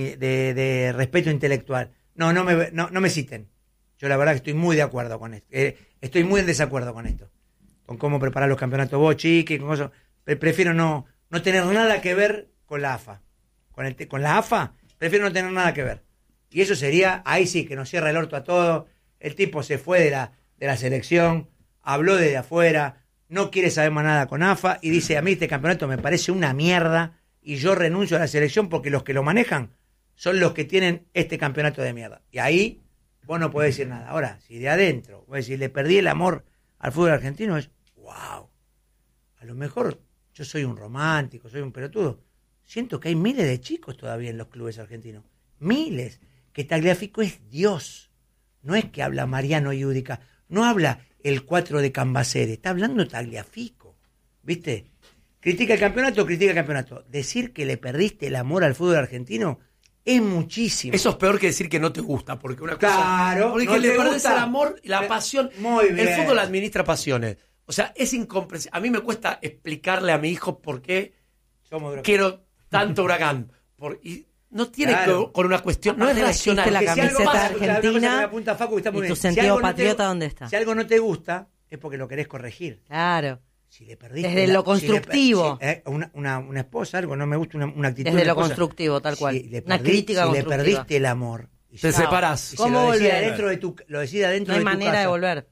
de respeto intelectual. No me citen. Yo la verdad que estoy muy de acuerdo con esto. Estoy muy en desacuerdo con esto. Con cómo preparar los campeonatos vos, chiqui, con eso. Prefiero no tener nada que ver con la AFA. Con la AFA, prefiero no tener nada que ver. Y eso sería, ahí sí, que nos cierra el orto a todos. El tipo se fue de la selección, habló desde afuera, no quiere saber más nada con AFA y dice, a mí este campeonato me parece una mierda y yo renuncio a la selección porque los que lo manejan son los que tienen este campeonato de mierda. Y ahí vos no podés decir nada. Ahora, si de adentro, vos decís, le perdí el amor al fútbol argentino, es, wow, a lo mejor yo soy un romántico, soy un pelotudo. Siento que hay miles de chicos todavía en los clubes argentinos. Miles. Que Tagliafico es Dios. No es que habla Mariano Iudica. No habla el 4 de Cambaceres. Está hablando Tagliafico. ¿Viste? Critica el campeonato. Decir que le perdiste el amor al fútbol argentino es muchísimo. Eso es peor que decir que no te gusta, porque una cosa. Claro, Porque no le te perdés gusta. el amor, la pasión. Muy bien. El fútbol administra pasiones. O sea, es incomprensible. A mí me cuesta explicarle a mi hijo por qué Somos quiero tanto Huracán. Y no tiene Claro. que con una cuestión, no es Aparte racional. vestiste la Que si algo camiseta pasa, una cosa que argentina me apunta Facu, que está muy y bien. tu sentido algo patriota, ¿dónde está? Si algo no te gusta, es porque lo querés corregir. Claro. Si le perdiste Desde lo constructivo. Una esposa, algo, no me gusta una actitud. Desde de lo esposa. constructivo, tal cual. Si le Una perdí- crítica si le constructiva. perdiste el amor. Y Te si- separás. y ¿Cómo lo decís volver? adentro lo decís adentro No hay de tu manera casa. de volver.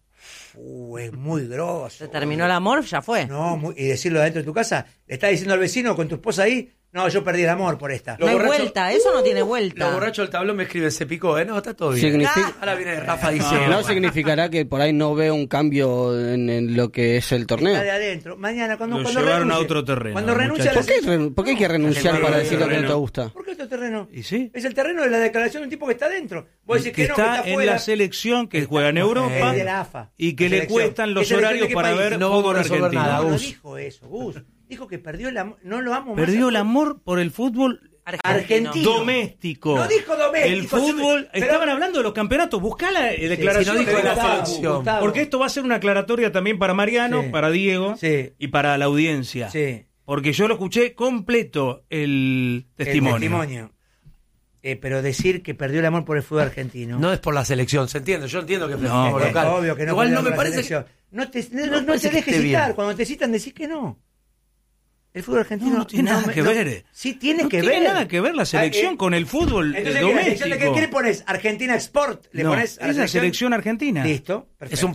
Es muy grosso. Se terminó el amor, ya fue. No, y decirlo adentro de tu casa. Le estás diciendo al vecino con tu esposa ahí, no, yo perdí el amor por esta. No hay borrachos- vuelta, eso no tiene vuelta. Los borrachos del tablón me escriben, se picó, ¿eh? No, está todo bien. Significa- Ahora viene Rafa diciendo. No significará que por ahí no veo un cambio en lo que es el torneo. Está de adentro. Mañana cuando Lo cuando llevaron a renuncie- otro terreno, Cuando renuncia a la ¿Por qué, por qué hay que renunciar Porque para el decir lo que no te terreno- gusta? ¿Por qué otro terreno? ¿Y sí? Es el terreno de la declaración de un tipo que está adentro. Vos decís Que que no, que está está en fuera. la selección, que juega en Europa Es de la AFA. y que La le selección. cuestan los ¿Qué selección horarios de qué para país? ver No vamos fútbol a resolver argentino. nada, No Gus. dijo eso, Gus. Dijo que perdió el amor. No lo amo más. Perdió al el fútbol. amor por el fútbol argentino. Doméstico. No dijo doméstico. El fútbol. Pero- Estaban hablando de los campeonatos. Buscá la declaración. si no dijo de la Gustavo. selección. Porque esto va a ser una aclaratoria también para Mariano, Sí. para Diego Sí. y para la audiencia. Sí. Porque yo lo escuché completo el testimonio. El testimonio. Pero decir que perdió el amor por el fútbol argentino. No es por la selección, se entiende. Yo entiendo que No, fútbol local. Obvio que no. Igual puede no ir me a la parece. selección. No te parece que dejes esté citar. bien. Cuando te citan, decís que no. El fútbol argentino No tiene nada que ver. Sí, tiene No que tiene ver. nada que ver la selección con el fútbol Entonces, ¿qué, la doméstico. selección de qué le pones? Argentina Export. Le No, pones a es la selección argentina. Listo. Perfecto. Es un